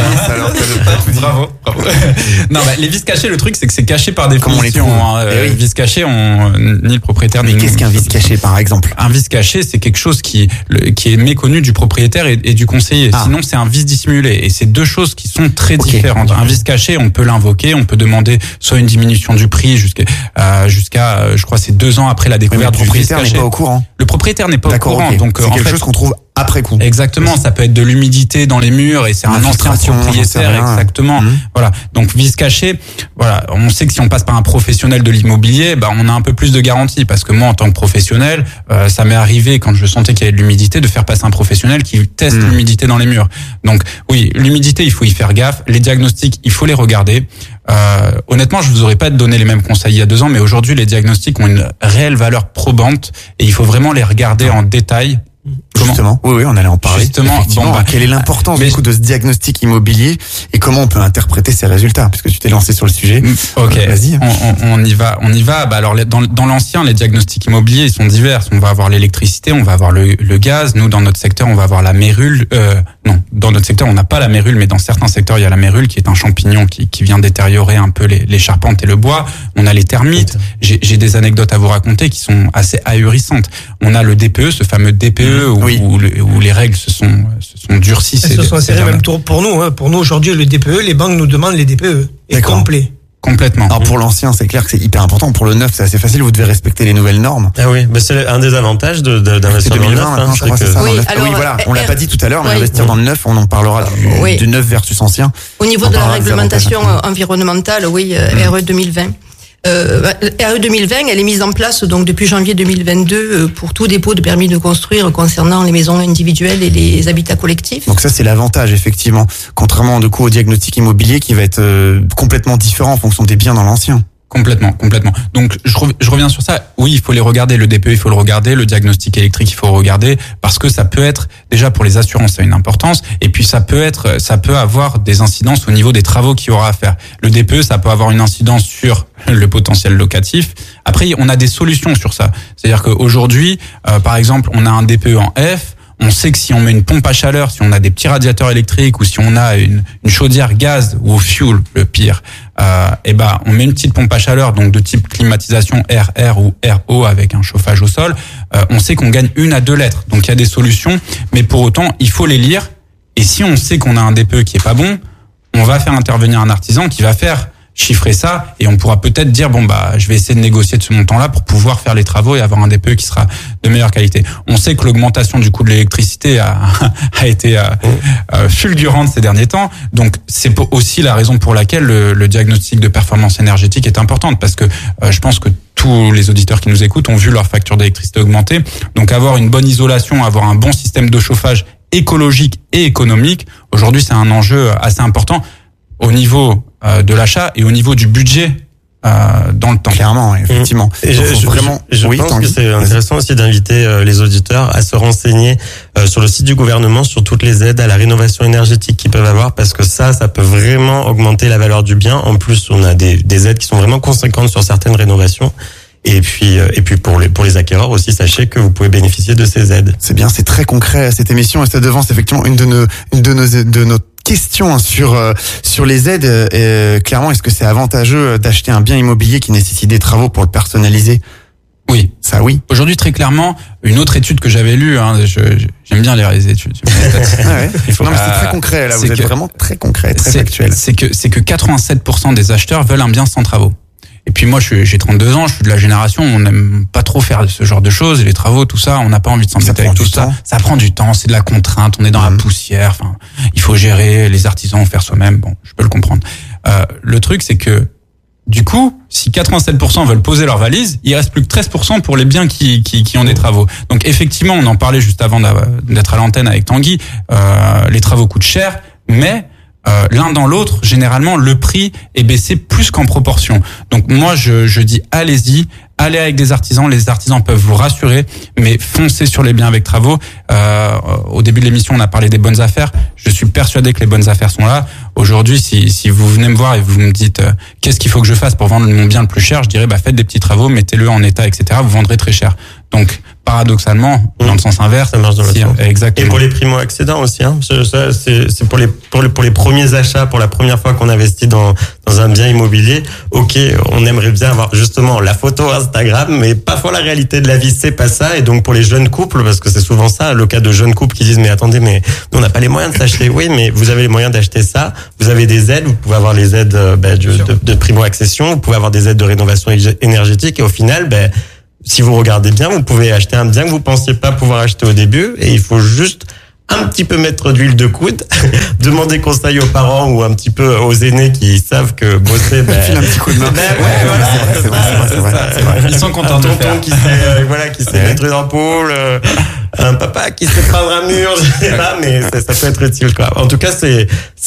Bravo. Non, bah, les vis cachés, le truc, c'est que c'est caché par définition. Comment on les trouve? Les vis cachés, ni le propriétaire, Mais qu'est-ce qu'un vis caché, par exemple? Un vis caché, c'est quelque chose qui est méconnu du propriétaire et du conseiller. Sinon, c'est un vis dissimulé. Et c'est deux choses qui sont très différentes. Un vis caché, on peut l'invoquer, on peut demander soit une diminution du prix jusqu'à, je crois, c'est 2 ans après la découverte du vis caché. Le propriétaire n'est pas au courant. Le propriétaire n'est pas au courant. Okay. Donc, c'est quelque chose qu'on trouve après coup. Exactement, ça peut être de l'humidité dans les murs et c'est un ancien propriétaire. Exactement. Voilà. Donc vis caché, voilà, on sait que si on passe par un professionnel de l'immobilier, bah on a un peu plus de garantie parce que moi en tant que professionnel, ça m'est arrivé quand je sentais qu'il y avait de l'humidité de faire passer un professionnel qui teste l'humidité dans les murs. Donc oui, l'humidité, il faut y faire gaffe, les diagnostics, il faut les regarder. Honnêtement, je vous aurais pas donné les mêmes conseils il y a 2 ans, mais aujourd'hui les diagnostics ont une réelle valeur probante et il faut vraiment les regarder en détail. Justement, oui, on allait en parler. Justement, quelle est l'importance du coup de ce diagnostic immobilier et comment on peut interpréter ces résultats, puisque tu t'es lancé sur le sujet. Ok, vas-y. On y va. Bah alors dans l'ancien, les diagnostics immobiliers ils sont divers. On va avoir l'électricité, on va avoir le gaz. Nous dans notre secteur, on va avoir la mérule. Non, dans notre secteur, on n'a pas la mérule, mais dans certains secteurs, il y a la mérule qui est un champignon qui vient détériorer un peu les charpentes et le bois. On a les termites. J'ai des anecdotes à vous raconter qui sont assez ahurissantes. On a le DPE, ce fameux DPE où les règles se sont durcies. Elles se sont insérées même pour nous. Pour nous aujourd'hui, le DPE, les banques nous demandent les DPE. Et complet. Complètement. Alors pour l'ancien, c'est clair que c'est hyper important. Pour le neuf, c'est assez facile. Vous devez respecter les nouvelles normes. Ah oui, mais c'est un des avantages d'investir dans le neuf. Maintenant, je crois que c'est ça. Oui, voilà. On l'a pas dit tout à l'heure, mais investir dans le neuf, on en parlera du neuf versus ancien. Au niveau de la réglementation environnementale, RE 2020. RE 2020, elle est mise en place donc depuis janvier 2022 pour tout dépôt de permis de construire concernant les maisons individuelles et les habitats collectifs. Donc ça c'est l'avantage effectivement, contrairement du coup au diagnostic immobilier qui va être complètement différent en fonction des biens dans l'ancien. Complètement. Donc je reviens sur ça. Oui, il faut les regarder. Le DPE, il faut le regarder. Le diagnostic électrique, il faut le regarder parce que ça peut être déjà pour les assurances, ça a une importance. Et puis ça peut avoir des incidences au niveau des travaux qu'il y aura à faire. Le DPE, ça peut avoir une incidence sur le potentiel locatif. Après, on a des solutions sur ça. C'est-à-dire qu'aujourd'hui, par exemple, on a un DPE en F. On sait que si on met une pompe à chaleur, si on a des petits radiateurs électriques ou si on a une chaudière gaz ou au fuel, le pire, on met une petite pompe à chaleur donc de type climatisation RR ou RO avec un chauffage au sol. On sait qu'on gagne 1 à 2 lettres. Donc il y a des solutions, mais pour autant il faut les lire. Et si on sait qu'on a un DPE qui est pas bon, on va faire intervenir un artisan qui va faire chiffrer ça et on pourra peut-être dire je vais essayer de négocier de ce montant-là pour pouvoir faire les travaux et avoir un DPE qui sera de meilleure qualité. On sait que l'augmentation du coût de l'électricité a été fulgurante ces derniers temps. Donc c'est aussi la raison pour laquelle le diagnostic de performance énergétique est importante parce que je pense que tous les auditeurs qui nous écoutent ont vu leur facture d'électricité augmenter. Donc avoir une bonne isolation, avoir un bon système de chauffage écologique et économique, aujourd'hui c'est un enjeu assez important au niveau de l'achat et au niveau du budget dans le temps. Clairement, effectivement. Et je pense que c'est intéressant aussi d'inviter les auditeurs à se renseigner sur le site du gouvernement sur toutes les aides à la rénovation énergétique qu'ils peuvent avoir parce que ça peut vraiment augmenter la valeur du bien. En plus, on a des aides qui sont vraiment conséquentes sur certaines rénovations. Et puis pour les acquéreurs aussi, sachez que vous pouvez bénéficier de ces aides. C'est bien, c'est très concret cette émission et ça devance effectivement une de nos questions sur les aides. Clairement, est-ce que c'est avantageux d'acheter un bien immobilier qui nécessite des travaux pour le personnaliser? Oui. Ça, oui. Aujourd'hui, très clairement, une autre étude que j'avais lue, j'aime bien lire les études. Mais c'est très concret, là. Vous êtes vraiment très concret, très factuel. C'est que 87% des acheteurs veulent un bien sans travaux. Et puis moi, j'ai 32 ans, je suis de la génération, on n'aime pas trop faire ce genre de choses, les travaux, tout ça, on n'a pas envie de s'embêter avec tout ça. Ça prend du temps, c'est de la contrainte, on est dans la poussière, il faut gérer, les artisans vont faire soi-même, bon, je peux le comprendre. Le truc, c'est que, du coup, si 87% veulent poser leur valise, il reste plus que 13% pour les biens qui ont des travaux. Donc effectivement, on en parlait juste avant d'être à l'antenne avec Tanguy, les travaux coûtent cher, mais l'un dans l'autre, généralement, le prix est baissé plus qu'en proportion. Donc moi, je dis allez-y, allez avec des artisans. Les artisans peuvent vous rassurer, mais foncez sur les biens avec travaux. Au début de l'émission, on a parlé des bonnes affaires. Je suis persuadé que les bonnes affaires sont là. Aujourd'hui, si vous venez me voir et vous me dites qu'est-ce qu'il faut que je fasse pour vendre mon bien le plus cher, je dirais faites des petits travaux, mettez-le en état, etc. Vous vendrez très cher. Donc paradoxalement, dans le sens inverse, ça marche dans le sens. Exactement. Et pour les primo-accédants aussi, hein. Ça, c'est pour les premiers achats, pour la première fois qu'on investit dans un bien immobilier. Ok, on aimerait bien avoir justement la photo Instagram, mais parfois la réalité de la vie c'est pas ça. Et donc pour les jeunes couples, parce que c'est souvent ça, le cas de jeunes couples qui disent mais attendez, mais nous, on n'a pas les moyens de s'acheter. Oui, mais vous avez les moyens d'acheter ça. Vous avez des aides, vous pouvez avoir les aides de primo-accession, vous pouvez avoir des aides de rénovation énergétique. Et au final, si vous regardez bien, vous pouvez acheter un bien que vous pensiez pas pouvoir acheter au début, et il faut juste un petit peu mettre d'huile de coude, demander conseil aux parents ou un petit peu aux aînés qui savent que bosser, un petit coup de main. C'est vrai. Ils sont contents de le faire. Qui sait mettre une ampoule, un papa qui sait peindre un mur, je sais pas, mais ça peut être utile, quoi. En tout cas, c'est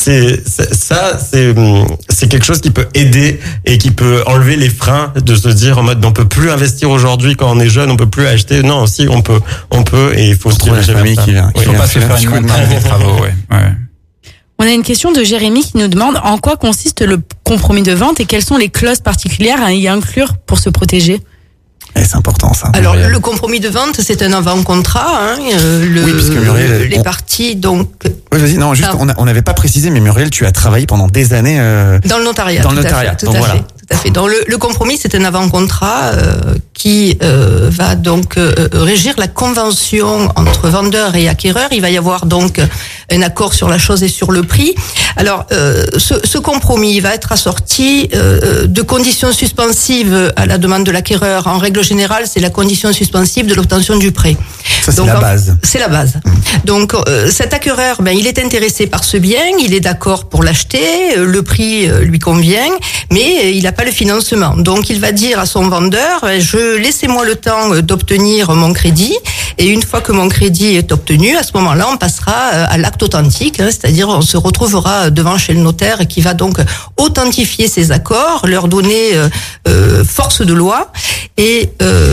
quelque chose qui peut aider et qui peut enlever les freins de se dire en mode on peut plus investir aujourd'hui quand on est jeune, on peut plus acheter. Non, si on peut et il faut se diriger vers ça. Il faut pas se faire une montagne des travaux, ouais. On a une question de Jérémy qui nous demande en quoi consiste le compromis de vente et quelles sont les clauses particulières à y inclure pour se protéger. Et c'est important ça. Alors le compromis de vente, c'est un avant-contrat. Oui, parce que Muriel, les parties donc. Oui, vas-y. Non, juste on n'avait pas précisé, mais Muriel, tu as travaillé pendant des années dans le notariat. Dans le notariat. Tout à fait. Donc le compromis, c'est un avant-contrat qui va donc régir la convention entre vendeur et acquéreur. Il va y avoir donc un accord sur la chose et sur le prix. Alors ce compromis va être assorti de conditions suspensives à la demande de l'acquéreur. En règle générale, c'est la condition suspensive de l'obtention du prêt. Ça, c'est la base. C'est la base. Donc cet acquéreur, il est intéressé par ce bien, il est d'accord pour l'acheter, le prix lui convient, mais il n'a pas le financement. Donc il va dire à son vendeur, laissez-moi le temps d'obtenir mon crédit, et une fois que mon crédit est obtenu, à ce moment-là, on passera à l'acte authentique, c'est-à-dire on se retrouvera devant chez le notaire qui va donc authentifier ces accords, leur donner force de loi, et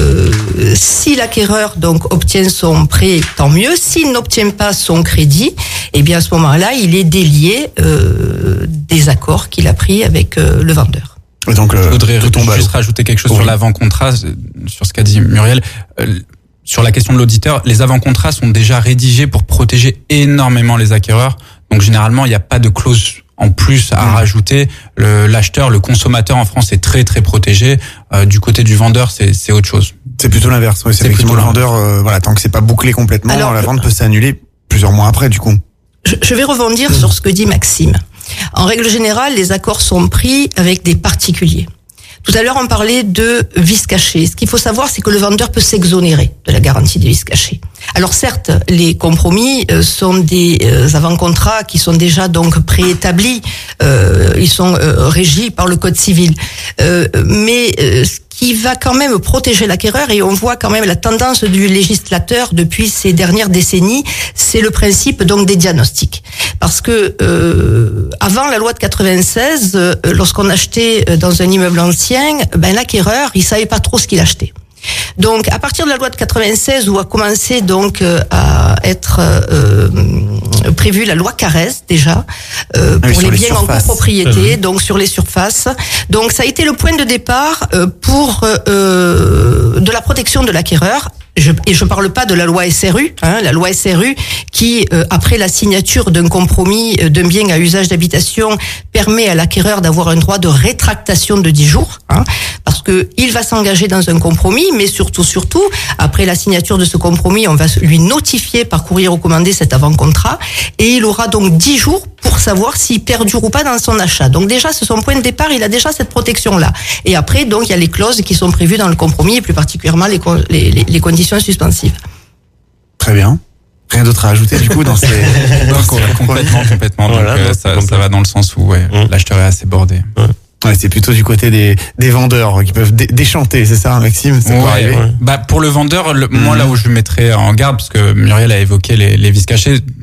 si l'acquéreur donc obtient son prêt, tant mieux. S'il n'obtient pas son crédit, eh bien à ce moment-là, il est délié des accords qu'il a pris avec le vendeur. Donc, je voudrais juste rajouter quelque chose sur l'avant-contrat, sur ce qu'a dit Muriel. Sur la question de l'auditeur, les avant-contrats sont déjà rédigés pour protéger énormément les acquéreurs. Donc généralement, il n'y a pas de clause en plus à rajouter. L'acheteur, le consommateur en France est très très protégé. Du côté du vendeur, c'est autre chose. C'est plutôt l'inverse. Oui, c'est plutôt le vendeur. Tant que c'est pas bouclé complètement, alors, la vente peut s'annuler plusieurs mois après, du coup. Je vais rebondir sur ce que dit Maxime. En règle générale, les accords sont pris avec des particuliers. Tout à l'heure, on parlait de vices cachés. Ce qu'il faut savoir, c'est que le vendeur peut s'exonérer de la garantie des vices cachés. Alors certes, les compromis sont des avant-contrats qui sont déjà donc préétablis. Ils sont régis par le Code civil. Mais ce qui va quand même protéger l'acquéreur, et on voit quand même la tendance du législateur depuis ces dernières décennies, c'est le principe donc des diagnostics. Parce que avant la loi de 96, lorsqu'on achetait dans un immeuble ancien, l'acquéreur, il savait pas trop ce qu'il achetait. Donc, à partir de la loi de 96, où a commencé donc à être prévue la loi Carrez déjà pour les biens en copropriété, donc sur les surfaces. Donc, ça a été le point de départ pour de la protection de l'acquéreur. Et je parle pas de la loi SRU, la loi SRU qui, après la signature d'un compromis d'un bien à usage d'habitation, permet à l'acquéreur d'avoir un droit de rétractation de 10 jours, parce que il va s'engager dans un compromis, mais surtout, après la signature de ce compromis, on va lui notifier par courrier recommandé cet avant-contrat, et il aura donc 10 jours pour savoir s'il perdure ou pas dans son achat. Donc déjà, c'est son point de départ, il a déjà cette protection-là. Et après, donc, il y a les clauses qui sont prévues dans le compromis, et plus particulièrement les conditions suspensives. Très bien. Rien d'autre à ajouter du coup dans ces... complètement. Donc voilà, ça va dans le sens où l'acheteur est assez bordé. Ouais, c'est plutôt du côté des vendeurs qui peuvent déchanter, c'est ça, Maxime? Ça peut arriver. Pour le vendeur, moi là où je le mettrais en garde, parce que Muriel a évoqué les vices cachés,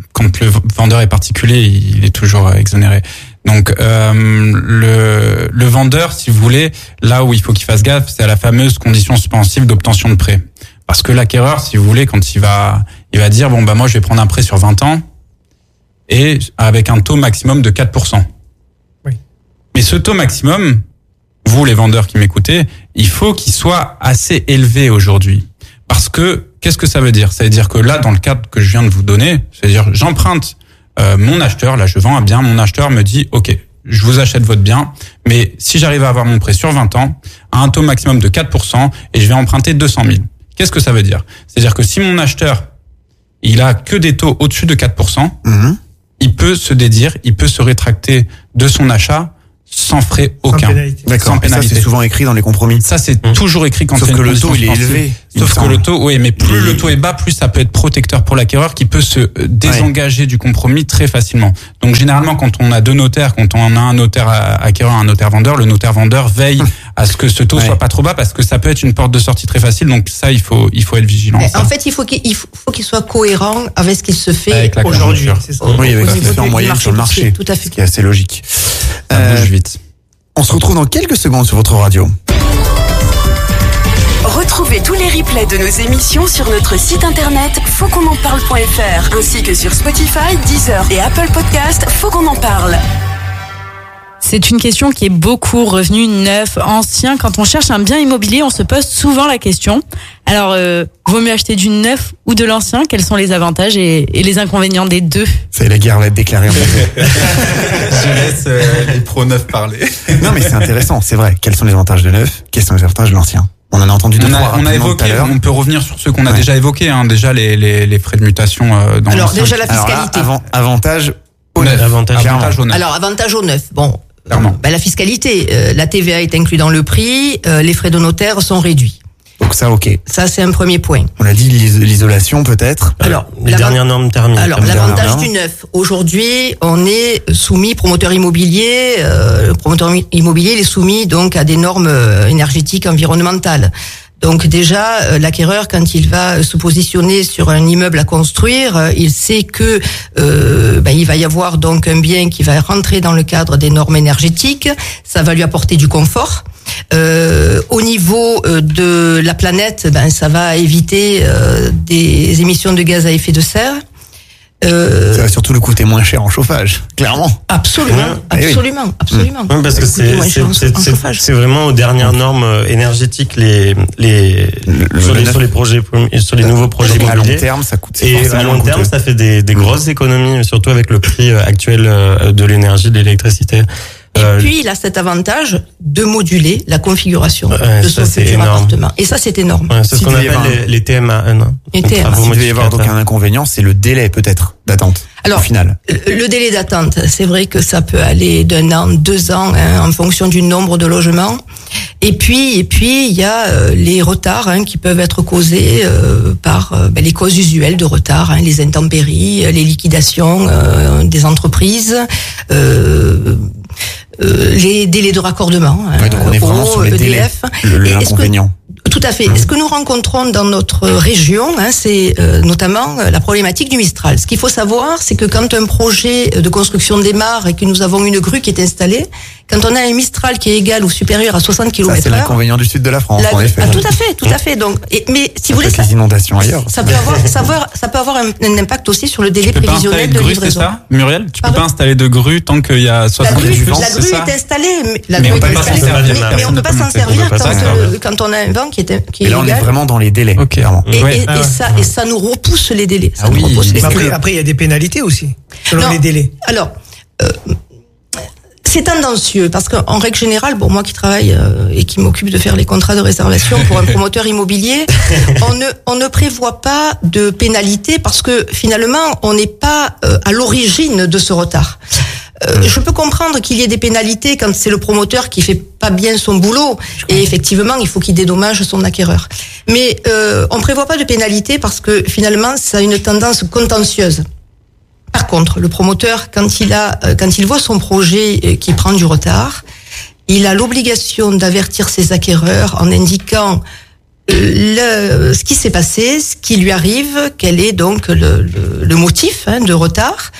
quand le vendeur est particulier, il est toujours exonéré. Donc le vendeur, si vous voulez, là où il faut qu'il fasse gaffe, c'est à la fameuse condition suspensive d'obtention de prêt. Parce que l'acquéreur, si vous voulez, quand il va dire bon bah moi je vais prendre un prêt sur 20 ans et avec un taux maximum de 4%. Oui. Mais ce taux maximum, vous les vendeurs qui m'écoutez, il faut qu'il soit assez élevé aujourd'hui. Parce que qu'est-ce que ça veut dire ? Ça veut dire que là, dans le cadre que je viens de vous donner, c'est-à-dire j'emprunte mon acheteur, là je vends un bien, mon acheteur me dit ok, je vous achète votre bien, mais si j'arrive à avoir mon prêt sur 20 ans, à un taux maximum de 4%, et je vais emprunter 200 000. Qu'est-ce que ça veut dire ? C'est-à-dire que si mon acheteur, il a que des taux au-dessus de 4%, il peut se dédire, il peut se rétracter de son achat sans frais aucun. D'accord. Sans pénalité. Ça, c'est souvent écrit dans les compromis. Ça, c'est toujours écrit quand sauf il y a que une le taux, il est condition élevé. Sauf que le taux, oui, mais plus le taux est bas, plus ça peut être protecteur pour l'acquéreur qui peut se désengager du compromis très facilement. Donc, généralement, quand on a deux notaires, quand on a un notaire acquéreur, un notaire vendeur, le notaire vendeur veille à ce que ce taux soit pas trop bas parce que ça peut être une porte de sortie très facile. Donc, ça, il faut être vigilant. En fait, il faut qu'il soit cohérent avec ce qui se fait avec la aujourd'hui. conjoncture. C'est ça. Oui, avec ce qui se fait en du moyenne sur le marché. Tout à fait. Ce qui est assez logique. Ça bouge vite. On se retrouve dans quelques secondes sur votre radio. Retrouvez tous les replays de nos émissions sur notre site internet fautquonenparle.fr ainsi que sur Spotify, Deezer et Apple Podcast. Faut qu'on en parle. C'est une question qui est beaucoup revenue, neuf, ancien. Quand on cherche un bien immobilier, on se pose souvent la question. Alors, vaut mieux acheter du neuf ou de l'ancien ? Quels sont les avantages et les inconvénients des deux ? C'est la guerre va être déclarée. Je laisse les pros neufs parler. Non, mais c'est intéressant, c'est vrai. Quels sont les avantages de neuf ? Quels sont les avantages de l'ancien ? On en a entendu deux, trois On a rapidement tout à évoqué, l'heure. on peut revenir sur ceux qu'on a déjà évoqués, hein, déjà les frais de mutation dans Alors, l'ancien. déjà la fiscalité. Alors là, avantage au Neuf. neuf. Avantage au neuf. Alors, avantage au neuf. Bon, Clairement. la fiscalité, la TVA est inclue dans le prix, les frais de notaire sont réduits. Donc ça, ok. Ça, c'est un premier point. On a dit l'isolation peut-être. Alors, Les dernières normes thermiques. Alors, comme l'avantage dernière. du neuf. Aujourd'hui, on est soumis, promoteur immobilier, il est soumis donc à des normes énergétiques environnementales. Donc déjà, l'acquéreur, quand il va se positionner sur un immeuble à construire, il sait que il va y avoir donc un bien qui va rentrer dans le cadre des normes énergétiques. Ça va lui apporter du confort. Au niveau de la planète, ça va éviter des émissions de gaz à effet de serre. Ça va surtout le coûter moins cher en chauffage, clairement. Absolument, oui. absolument. Oui, parce que c'est vraiment aux dernières normes énergétiques sur les projets, sur les nouveaux projets À long immobiliers. terme, ça coûte. Et à long terme, ça fait des grosses économies, surtout avec le prix actuel de l'énergie, de l'électricité. Et puis, il a cet avantage de moduler la configuration Ouais, de ça, son c'est futur énorme. appartement. Et ça, c'est énorme. Ouais, c'est ce qu'on S'il devait y appelle avoir les TMA. Non Les TMA. S'il devait y avoir donc un inconvénient, c'est le délai peut-être d'attente. Alors, au final. le délai d'attente, c'est vrai que ça peut aller d'1 an, 2 ans, en fonction du nombre de logements. Et puis, il y a les retards qui peuvent être causés par les causes usuelles de retard, les intempéries, les liquidations des entreprises. Les délais de raccordement, Ouais, donc on est vraiment sur les délais, l'inconvénient. Tout à fait. Ce que nous rencontrons dans notre région, c'est notamment la problématique du Mistral. Ce qu'il faut savoir, c'est que quand un projet de construction démarre et que nous avons une grue qui est installée, quand on a un Mistral qui est égal ou supérieur à 60 Ça, km/h... c'est l'inconvénient du sud de la France, en effet. Tout à fait. Donc, mais si vous voulez, les inondations ailleurs. ça peut avoir un impact aussi sur le délai Tu peux pas installer prévisionnel de de grue, c'est livraison. ça, Muriel? Tu peux Pardon pas installer de grue tant qu'il y a 60 La km/h, grue c'est ça? est installée, Mais on peut pas s'en servir. mais on peut pas s'en servir quand on a un vent qui est Et là, on est illégal. vraiment dans les délais, clairement. Et ça nous repousse les délais. Ça Ah nous oui. repousse les Mais délais. après, il y a des pénalités aussi, selon Non. les délais. Alors, c'est tendancieux parce qu'en règle générale, bon, moi qui travaille et qui m'occupe de faire les contrats de réservation pour un promoteur immobilier, on ne prévoit pas de pénalité parce que finalement, on n'est pas à l'origine de ce retard. Je peux comprendre qu'il y ait des pénalités quand c'est le promoteur qui fait pas bien son boulot et effectivement il faut qu'il dédommage son acquéreur. Mais on prévoit pas de pénalité parce que finalement ça a une tendance contentieuse. Par contre, le promoteur quand il voit son projet qui prend du retard, il a l'obligation d'avertir ses acquéreurs en indiquant ce qui s'est passé, ce qui lui arrive, quel est donc le motif de retard.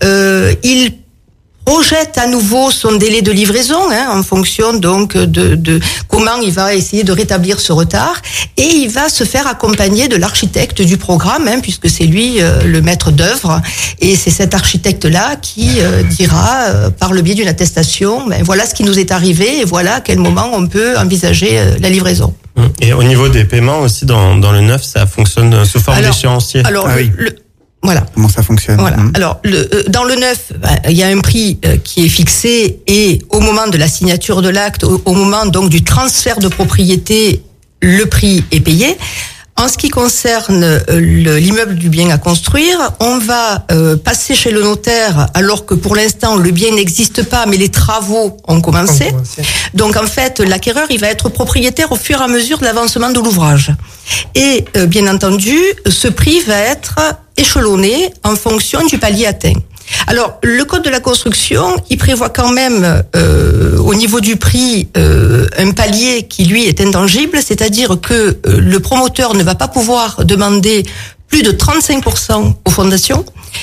Il projette à nouveau son délai de livraison en fonction donc de comment il va essayer de rétablir ce retard, et il va se faire accompagner de l'architecte du programme puisque c'est lui le maître d'œuvre, et c'est cet architecte là qui dira par le biais d'une attestation voilà ce qui nous est arrivé et voilà à quel moment on peut envisager la livraison. Et au niveau des paiements aussi dans le neuf, ça fonctionne sous forme d'échéancier. Alors voilà. Comment ça fonctionne? Voilà. Alors, dans le neuf, il y a un prix qui est fixé, et au moment de la signature de l'acte, au moment donc du transfert de propriété, le prix est payé. En ce qui concerne l'immeuble du bien à construire, on va passer chez le notaire alors que pour l'instant le bien n'existe pas, mais les travaux ont commencé. Donc en fait, l'acquéreur il va être propriétaire au fur et à mesure de l'avancement de l'ouvrage. Et bien entendu, ce prix va être échelonné en fonction du palier atteint. Alors, le code de la construction, il prévoit quand même, au niveau du prix, un palier qui, lui, est intangible, c'est-à-dire que le promoteur ne va pas pouvoir demander plus de 35% aux fondations.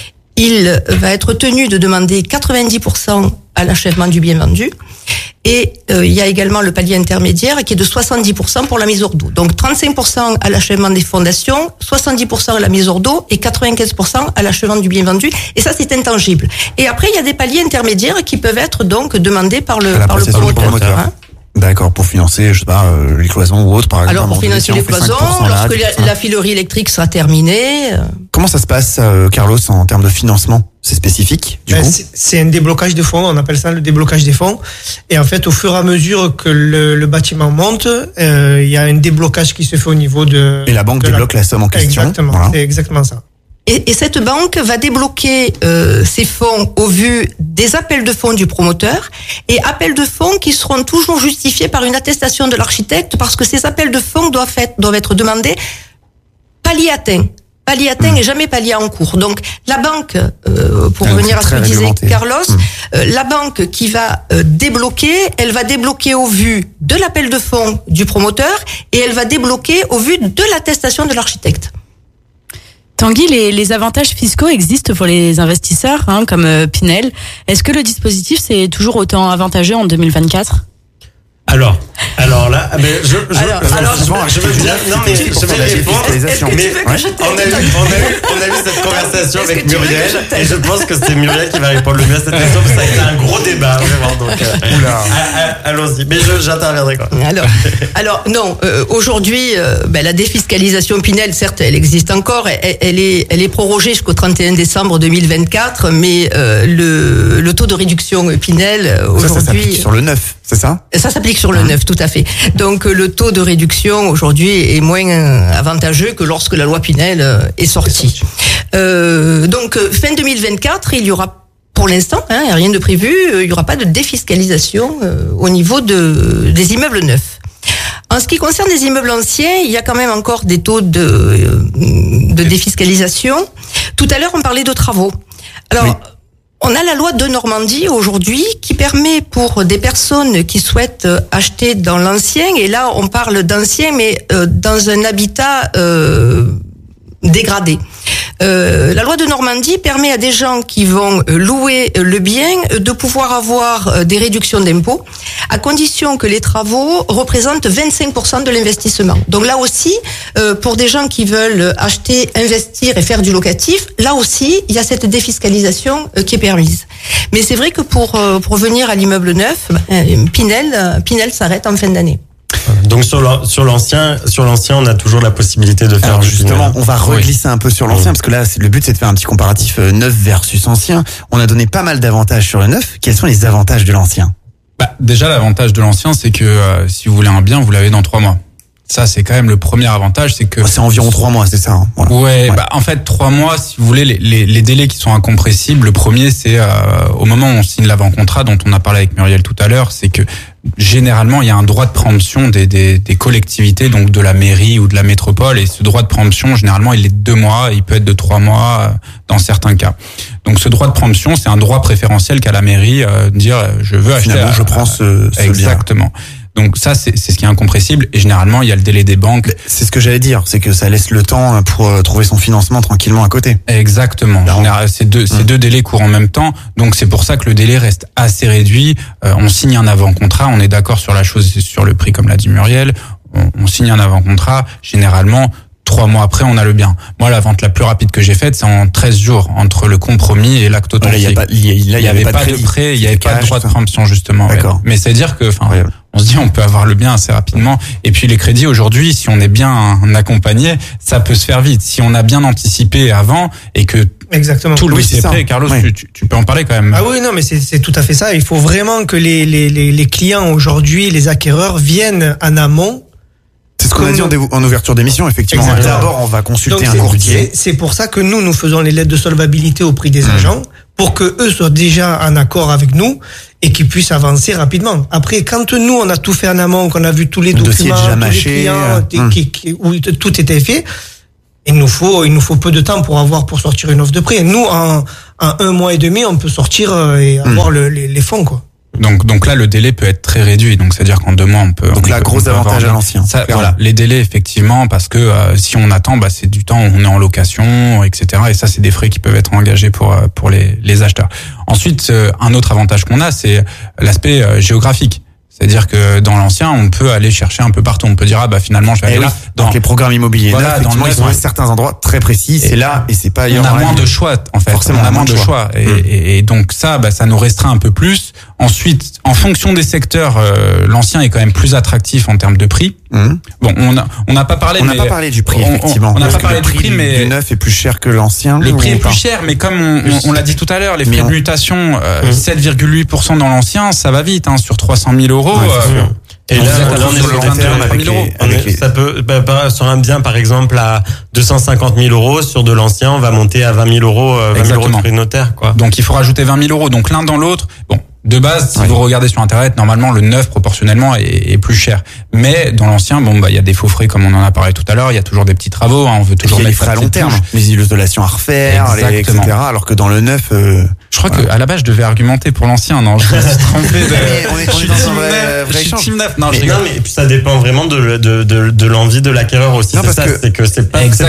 Il va être tenu de demander 90% à l'achèvement du bien vendu. Et il y a également le palier intermédiaire qui est de 70% pour la mise hors d'eau. Donc 35% à l'achèvement des fondations, 70% à la mise hors d'eau et 95% à l'achèvement du bien vendu. Et ça, c'est intangible. Et après, il y a des paliers intermédiaires qui peuvent être donc demandés par le promoteur. D'accord, pour financer, je sais pas, les cloisons ou autre, par exemple. Alors, pour financer les cloisons, lorsque la filerie électrique sera terminée. Comment ça se passe, Carlos, en termes de financement? C'est spécifique, du coup? C'est un déblocage de fonds, on appelle ça le déblocage des fonds. Et en fait, au fur et à mesure que le bâtiment monte, il y a un déblocage qui se fait au niveau de... Et la banque débloque la somme en question. Exactement, voilà. C'est exactement ça. Et cette banque va débloquer ces fonds au vu des appels de fonds du promoteur, et appels de fonds qui seront toujours justifiés par une attestation de l'architecte, parce que ces appels de fonds doivent être demandés palier atteint. Palier atteint et jamais palier en cours. Donc la banque, pour revenir à ce que disait Carlos, la banque qui va débloquer, elle va débloquer au vu de l'appel de fonds du promoteur, et elle va débloquer au vu de l'attestation de l'architecte. Tanguy, les avantages fiscaux existent pour les investisseurs, comme Pinel. Est-ce que le dispositif c'est toujours autant avantageux en 2024 ? Alors là, je veux dire, non mais je vais répondre. Mais on a eu cette conversation avec Muriel, et je pense que c'est Muriel qui va répondre le mieux à cette question, parce que ça a été un gros débat, vraiment. Donc, allons-y. Mais j'interviendrai quoi. Alors non, aujourd'hui, la défiscalisation Pinel, certes, elle existe encore. Elle est prorogée jusqu'au 31 décembre 2024, mais le taux de réduction Pinel aujourd'hui. Ça s'applique sur le neuf, c'est ça? Ça s'applique sur le neuf, tout à fait. Donc le taux de réduction aujourd'hui est moins avantageux que lorsque la loi Pinel est sortie. Donc fin 2024, il y aura pour l'instant, il n'y a rien de prévu, il n'y aura pas de défiscalisation au niveau des immeubles neufs. En ce qui concerne les immeubles anciens, il y a quand même encore des taux de défiscalisation. Tout à l'heure, on parlait de travaux. Alors, oui. On a la loi de Normandie aujourd'hui qui permet pour des personnes qui souhaitent acheter dans l'ancien, et là on parle d'ancien mais dans un habitat dégradé. La loi de Normandie permet à des gens qui vont louer le bien de pouvoir avoir des réductions d'impôts à condition que les travaux représentent 25% de l'investissement. Donc là aussi, pour des gens qui veulent acheter, investir et faire du locatif, là aussi, il y a cette défiscalisation qui est permise. Mais c'est vrai que pour revenir à l'immeuble neuf, Pinel s'arrête en fin d'année. Donc sur l'ancien, on a toujours la possibilité de faire. Alors justement, on va reglisser un peu sur l'ancien, parce que là, le but c'est de faire un petit comparatif neuf versus ancien. On a donné pas mal d'avantages sur le neuf. Quels sont les avantages de l'ancien? Déjà, l'avantage de l'ancien, c'est que si vous voulez un bien, vous l'avez dans 3 mois. Ça, c'est quand même le premier avantage, c'est que... C'est environ 3 mois, c'est ça, hein, voilà. Ouais. En fait, 3 mois, si vous voulez, les délais qui sont incompressibles, le premier, c'est au moment où on signe l'avant-contrat, dont on a parlé avec Muriel tout à l'heure, c'est que généralement, il y a un droit de préemption des collectivités, donc de la mairie ou de la métropole, et ce droit de préemption, généralement, il est de 2 mois, il peut être de 3 mois dans certains cas. Donc ce droit de préemption, c'est un droit préférentiel qu'a la mairie, de dire je veux acheter. Finalement, je prends ce exactement. bien. Donc ça, c'est ce qui est incompressible. Et généralement, il y a le délai des banques. C'est ce que j'allais dire, c'est que ça laisse le temps pour trouver son financement tranquillement à côté. Exactement. Ces deux délais courent en même temps. Donc c'est pour ça que le délai reste assez réduit. On signe un avant-contrat, on est d'accord sur la chose, sur le prix, comme l'a dit Muriel. On signe un avant-contrat. Généralement, 3 mois après, on a le bien. Moi, la vente la plus rapide que j'ai faite, c'est en 13 jours, entre le compromis et l'acte authentique. Il y avait pas de prêt, il y avait pas de droit de préemption, justement. D'accord. Ouais. Mais c'est-à-dire que, on se dit, on peut avoir le bien assez rapidement. Et puis, les crédits, aujourd'hui, si on est bien accompagné, ça peut se faire vite. Si on a bien anticipé avant et que exactement. tout le dossier est prêt, Carlos, tu peux en parler quand même. Ah oui, non, mais c'est tout à fait ça. Il faut vraiment que les clients aujourd'hui, les acquéreurs, viennent en amont. C'est ce qu'on a dit en ouverture d'émission, effectivement. Exactement. D'abord, on va consulter un courtier. C'est pour ça que nous faisons les lettres de solvabilité au prix des agents, pour que eux soient déjà en accord avec nous et qu'ils puissent avancer rapidement. Après, quand nous, on a tout fait en amont, qu'on a vu tous les documents, tous les clients, où tout était fait, il nous faut peu de temps pour sortir une offre de prix. Nous, en 1 mois et demi, on peut sortir et avoir les fonds, quoi. Donc là, le délai peut être très réduit. Donc, c'est-à-dire qu'en 2 mois, on peut. Donc là, gros avantage à l'ancien. Voilà, les délais, effectivement, parce que si on attend, c'est du temps où on est en location, etc. Et ça, c'est des frais qui peuvent être engagés pour les acheteurs. Ensuite, un autre avantage qu'on a, c'est l'aspect géographique. C'est-à-dire que dans l'ancien, on peut aller chercher un peu partout. On peut dire finalement, je vais aller là. Donc les programmes immobiliers, voilà, effectivement, ils sont à certains endroits très précis. C'est là et c'est pas ailleurs. On a moins de choix, en fait. Forcément, on a moins de choix. Et donc ça nous restreint un peu plus. Ensuite, en fonction des secteurs, l'ancien est quand même plus attractif en termes de prix. Bon, on n'a pas parlé. On n'a pas parlé du prix, effectivement. On n'a pas parlé du prix, mais du neuf est plus cher que l'ancien. Le prix est plus cher, mais comme on l'a dit tout à l'heure, les frais de mutation, 7,8% dans l'ancien, ça va vite, sur 300 000 euros. Et là, on est sur le long terme avec 000 euros. Ça peut, sur un bien, par exemple, à 250 000 euros, sur de l'ancien, on va monter à 20 000 euros, 20 000 euros de prix de notaire, quoi. Donc, il faut rajouter 20 000 euros. Donc, l'un dans l'autre. Bon. De base, si vous regardez sur Internet, normalement, le neuf, proportionnellement, est plus cher. Mais dans l'ancien, il y a des faux frais, comme on en a parlé tout à l'heure. Il y a toujours des petits travaux. On veut toujours mettre les frais à long terme. Les isolations à refaire, etc. Alors que dans le neuf, je crois que à la base, je devais argumenter pour l'ancien. Non, je me suis trompé. On est dans un vrai échange. Non, mais puis ça dépend vraiment de l'envie de l'acquéreur aussi. C'est que c'est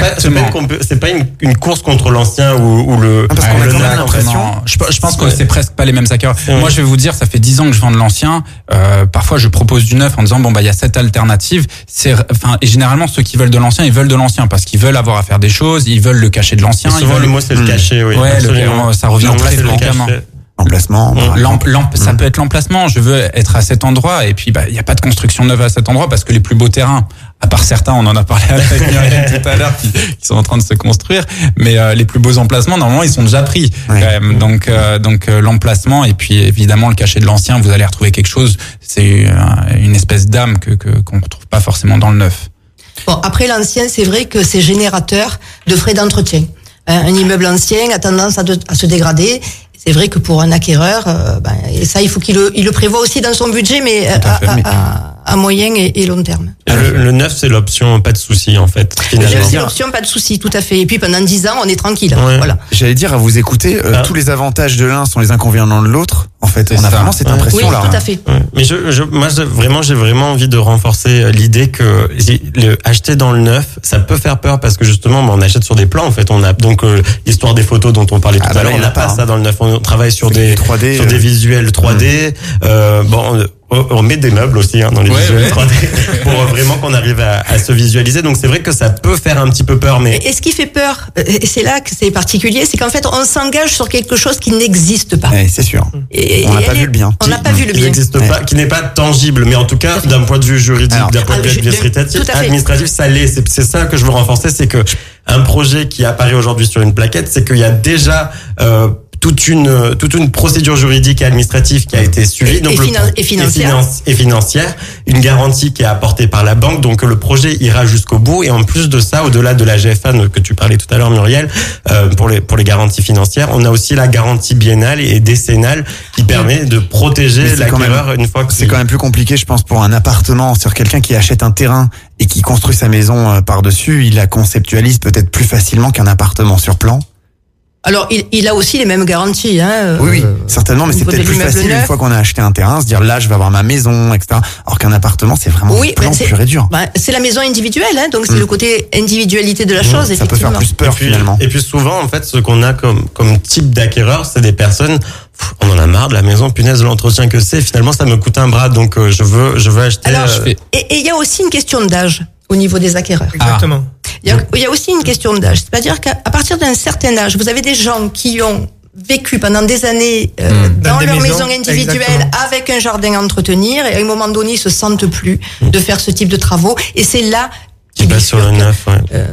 pas une course contre l'ancien ou le. Parce qu'on a quand même l'impression. Je pense que c'est presque pas les mêmes acquéreurs. Moi, je vais vous dire, ça fait 10 ans que je vends de l'ancien. Parfois, je propose du neuf en disant il y a cette alternative. Et généralement, ceux qui veulent de l'ancien, ils veulent de l'ancien parce qu'ils veulent avoir à faire des choses, ils veulent le cachet de l'ancien. Souvent, le mot c'est le cachet, oui. Ouais, ça revient très fréquemment. L'emplacement. Ça peut être l'emplacement. Je veux être à cet endroit et puis il y a pas de construction neuve à cet endroit parce que les plus beaux terrains, à part certains, on en a parlé avec Muriel tout à l'heure, qui sont en train de se construire, mais les plus beaux emplacements, normalement, ils sont déjà pris. Quand même. Donc l'emplacement et puis évidemment le cachet de l'ancien, vous allez retrouver quelque chose. C'est une espèce d'âme qu'on retrouve pas forcément dans le neuf. Bon, après l'ancien, c'est vrai que c'est générateur de frais d'entretien. Un immeuble ancien a tendance à se dégrader. C'est vrai que pour un acquéreur, et ça, il faut qu'il le prévoit aussi dans son budget, mais à moyen et long terme. Le neuf, c'est l'option pas de souci, en fait. C'est l'option pas de souci, tout à fait. Et puis pendant 10 ans, on est tranquille. Ouais. Voilà. J'allais dire, à vous écouter, tous les avantages de l'un sont les inconvénients de l'autre. En fait, on a vraiment cette impression-là. Oui, tout à fait. Ouais. Mais moi, j'ai vraiment envie de renforcer l'idée que acheter dans le neuf, ça peut faire peur parce que justement, on achète sur des plans. En fait, on a donc l'histoire des photos dont on parlait tout à l'heure. On n'a pas ça dans le neuf. On travaille sur des 3D, sur des visuels 3D. On met des meubles aussi dans les visuels 3D pour vraiment qu'on arrive à se visualiser. Donc c'est vrai que ça peut faire un petit peu peur. Mais et ce qui fait peur, et c'est là que c'est particulier, c'est qu'en fait on s'engage sur quelque chose qui n'existe pas. Ouais, c'est sûr. On n'a pas vu le bien. On n'a pas vu le bien. Qui n'existe pas, qui n'est pas tangible. Mais en tout cas, d'un point de vue juridique, d'un point de vue administratif, ça l'est. C'est ça que je veux renforcer, c'est que un projet qui apparaît aujourd'hui sur une plaquette, c'est qu'il y a déjà toute une procédure juridique et administrative qui a été suivie, et financière, une garantie qui est apportée par la banque, donc le projet ira jusqu'au bout. Et en plus de ça, au-delà de la GFA que tu parlais tout à l'heure, Muriel, pour les garanties financières, on a aussi la garantie biennale et décennale qui permet de protéger l'acquéreur une fois que c'est quand même plus compliqué, je pense, pour un appartement, sur quelqu'un qui achète un terrain et qui construit sa maison par-dessus, il la conceptualise peut-être plus facilement qu'un appartement sur plan. Alors, il a aussi les mêmes garanties. Hein, oui, certainement, mais c'est peut-être plus facile une fois qu'on a acheté un terrain, se dire là, je vais avoir ma maison, etc. Alors qu'un appartement, c'est vraiment pur et dur. C'est la maison individuelle, hein, donc c'est le côté individualité de la chose. Ça peut faire plus peur finalement. Et puis souvent, en fait, ce qu'on a comme type d'acquéreur, c'est des personnes. On en a marre de la maison, punaise, de l'entretien que c'est. Finalement, ça me coûte un bras, donc je veux acheter. Alors, et il y a aussi une question d'âge au niveau des acquéreurs. Exactement. Il y a aussi une question d'âge. C'est-à-dire qu'à partir d'un certain âge, vous avez des gens qui ont vécu pendant des années dans leur maison individuelle avec un jardin à entretenir et à un moment donné, ils se sentent plus de faire ce type de travaux. Et c'est là qui passe sur le neuf.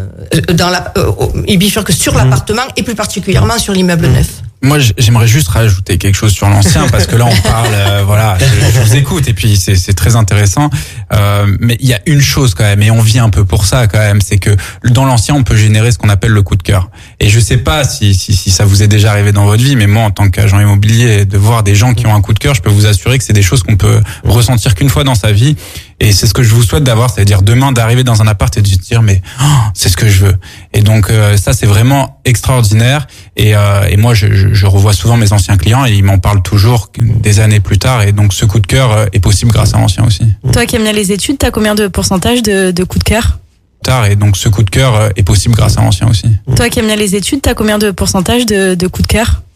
Il bifurque sur l'appartement et plus particulièrement sur l'immeuble neuf. Moi, j'aimerais juste rajouter quelque chose sur l'ancien parce que là, on parle, voilà, je vous écoute et puis c'est très intéressant. Mais il y a une chose quand même, et on vit un peu pour ça quand même, c'est que dans l'ancien, on peut générer ce qu'on appelle le coup de cœur. Et je sais pas si ça vous est déjà arrivé dans votre vie, mais moi, en tant qu'agent immobilier, de voir des gens qui ont un coup de cœur, je peux vous assurer que c'est des choses qu'on peut ressentir qu'une fois dans sa vie. Et c'est ce que je vous souhaite d'avoir, c'est-à-dire demain d'arriver dans un appart et de se dire mais c'est ce que je veux. Et donc ça c'est vraiment extraordinaire. Et moi je revois souvent mes anciens clients et ils m'en parlent toujours des années plus tard. Et donc ce coup de cœur est possible grâce à l'ancien aussi. Toi qui aimes bien les études, t'as combien de pourcentage de coup de cœur? Et donc ce coup de cœur est possible grâce à l'ancien aussi. Toi qui aimes bien les études, t'as combien de pourcentage de coup de cœur?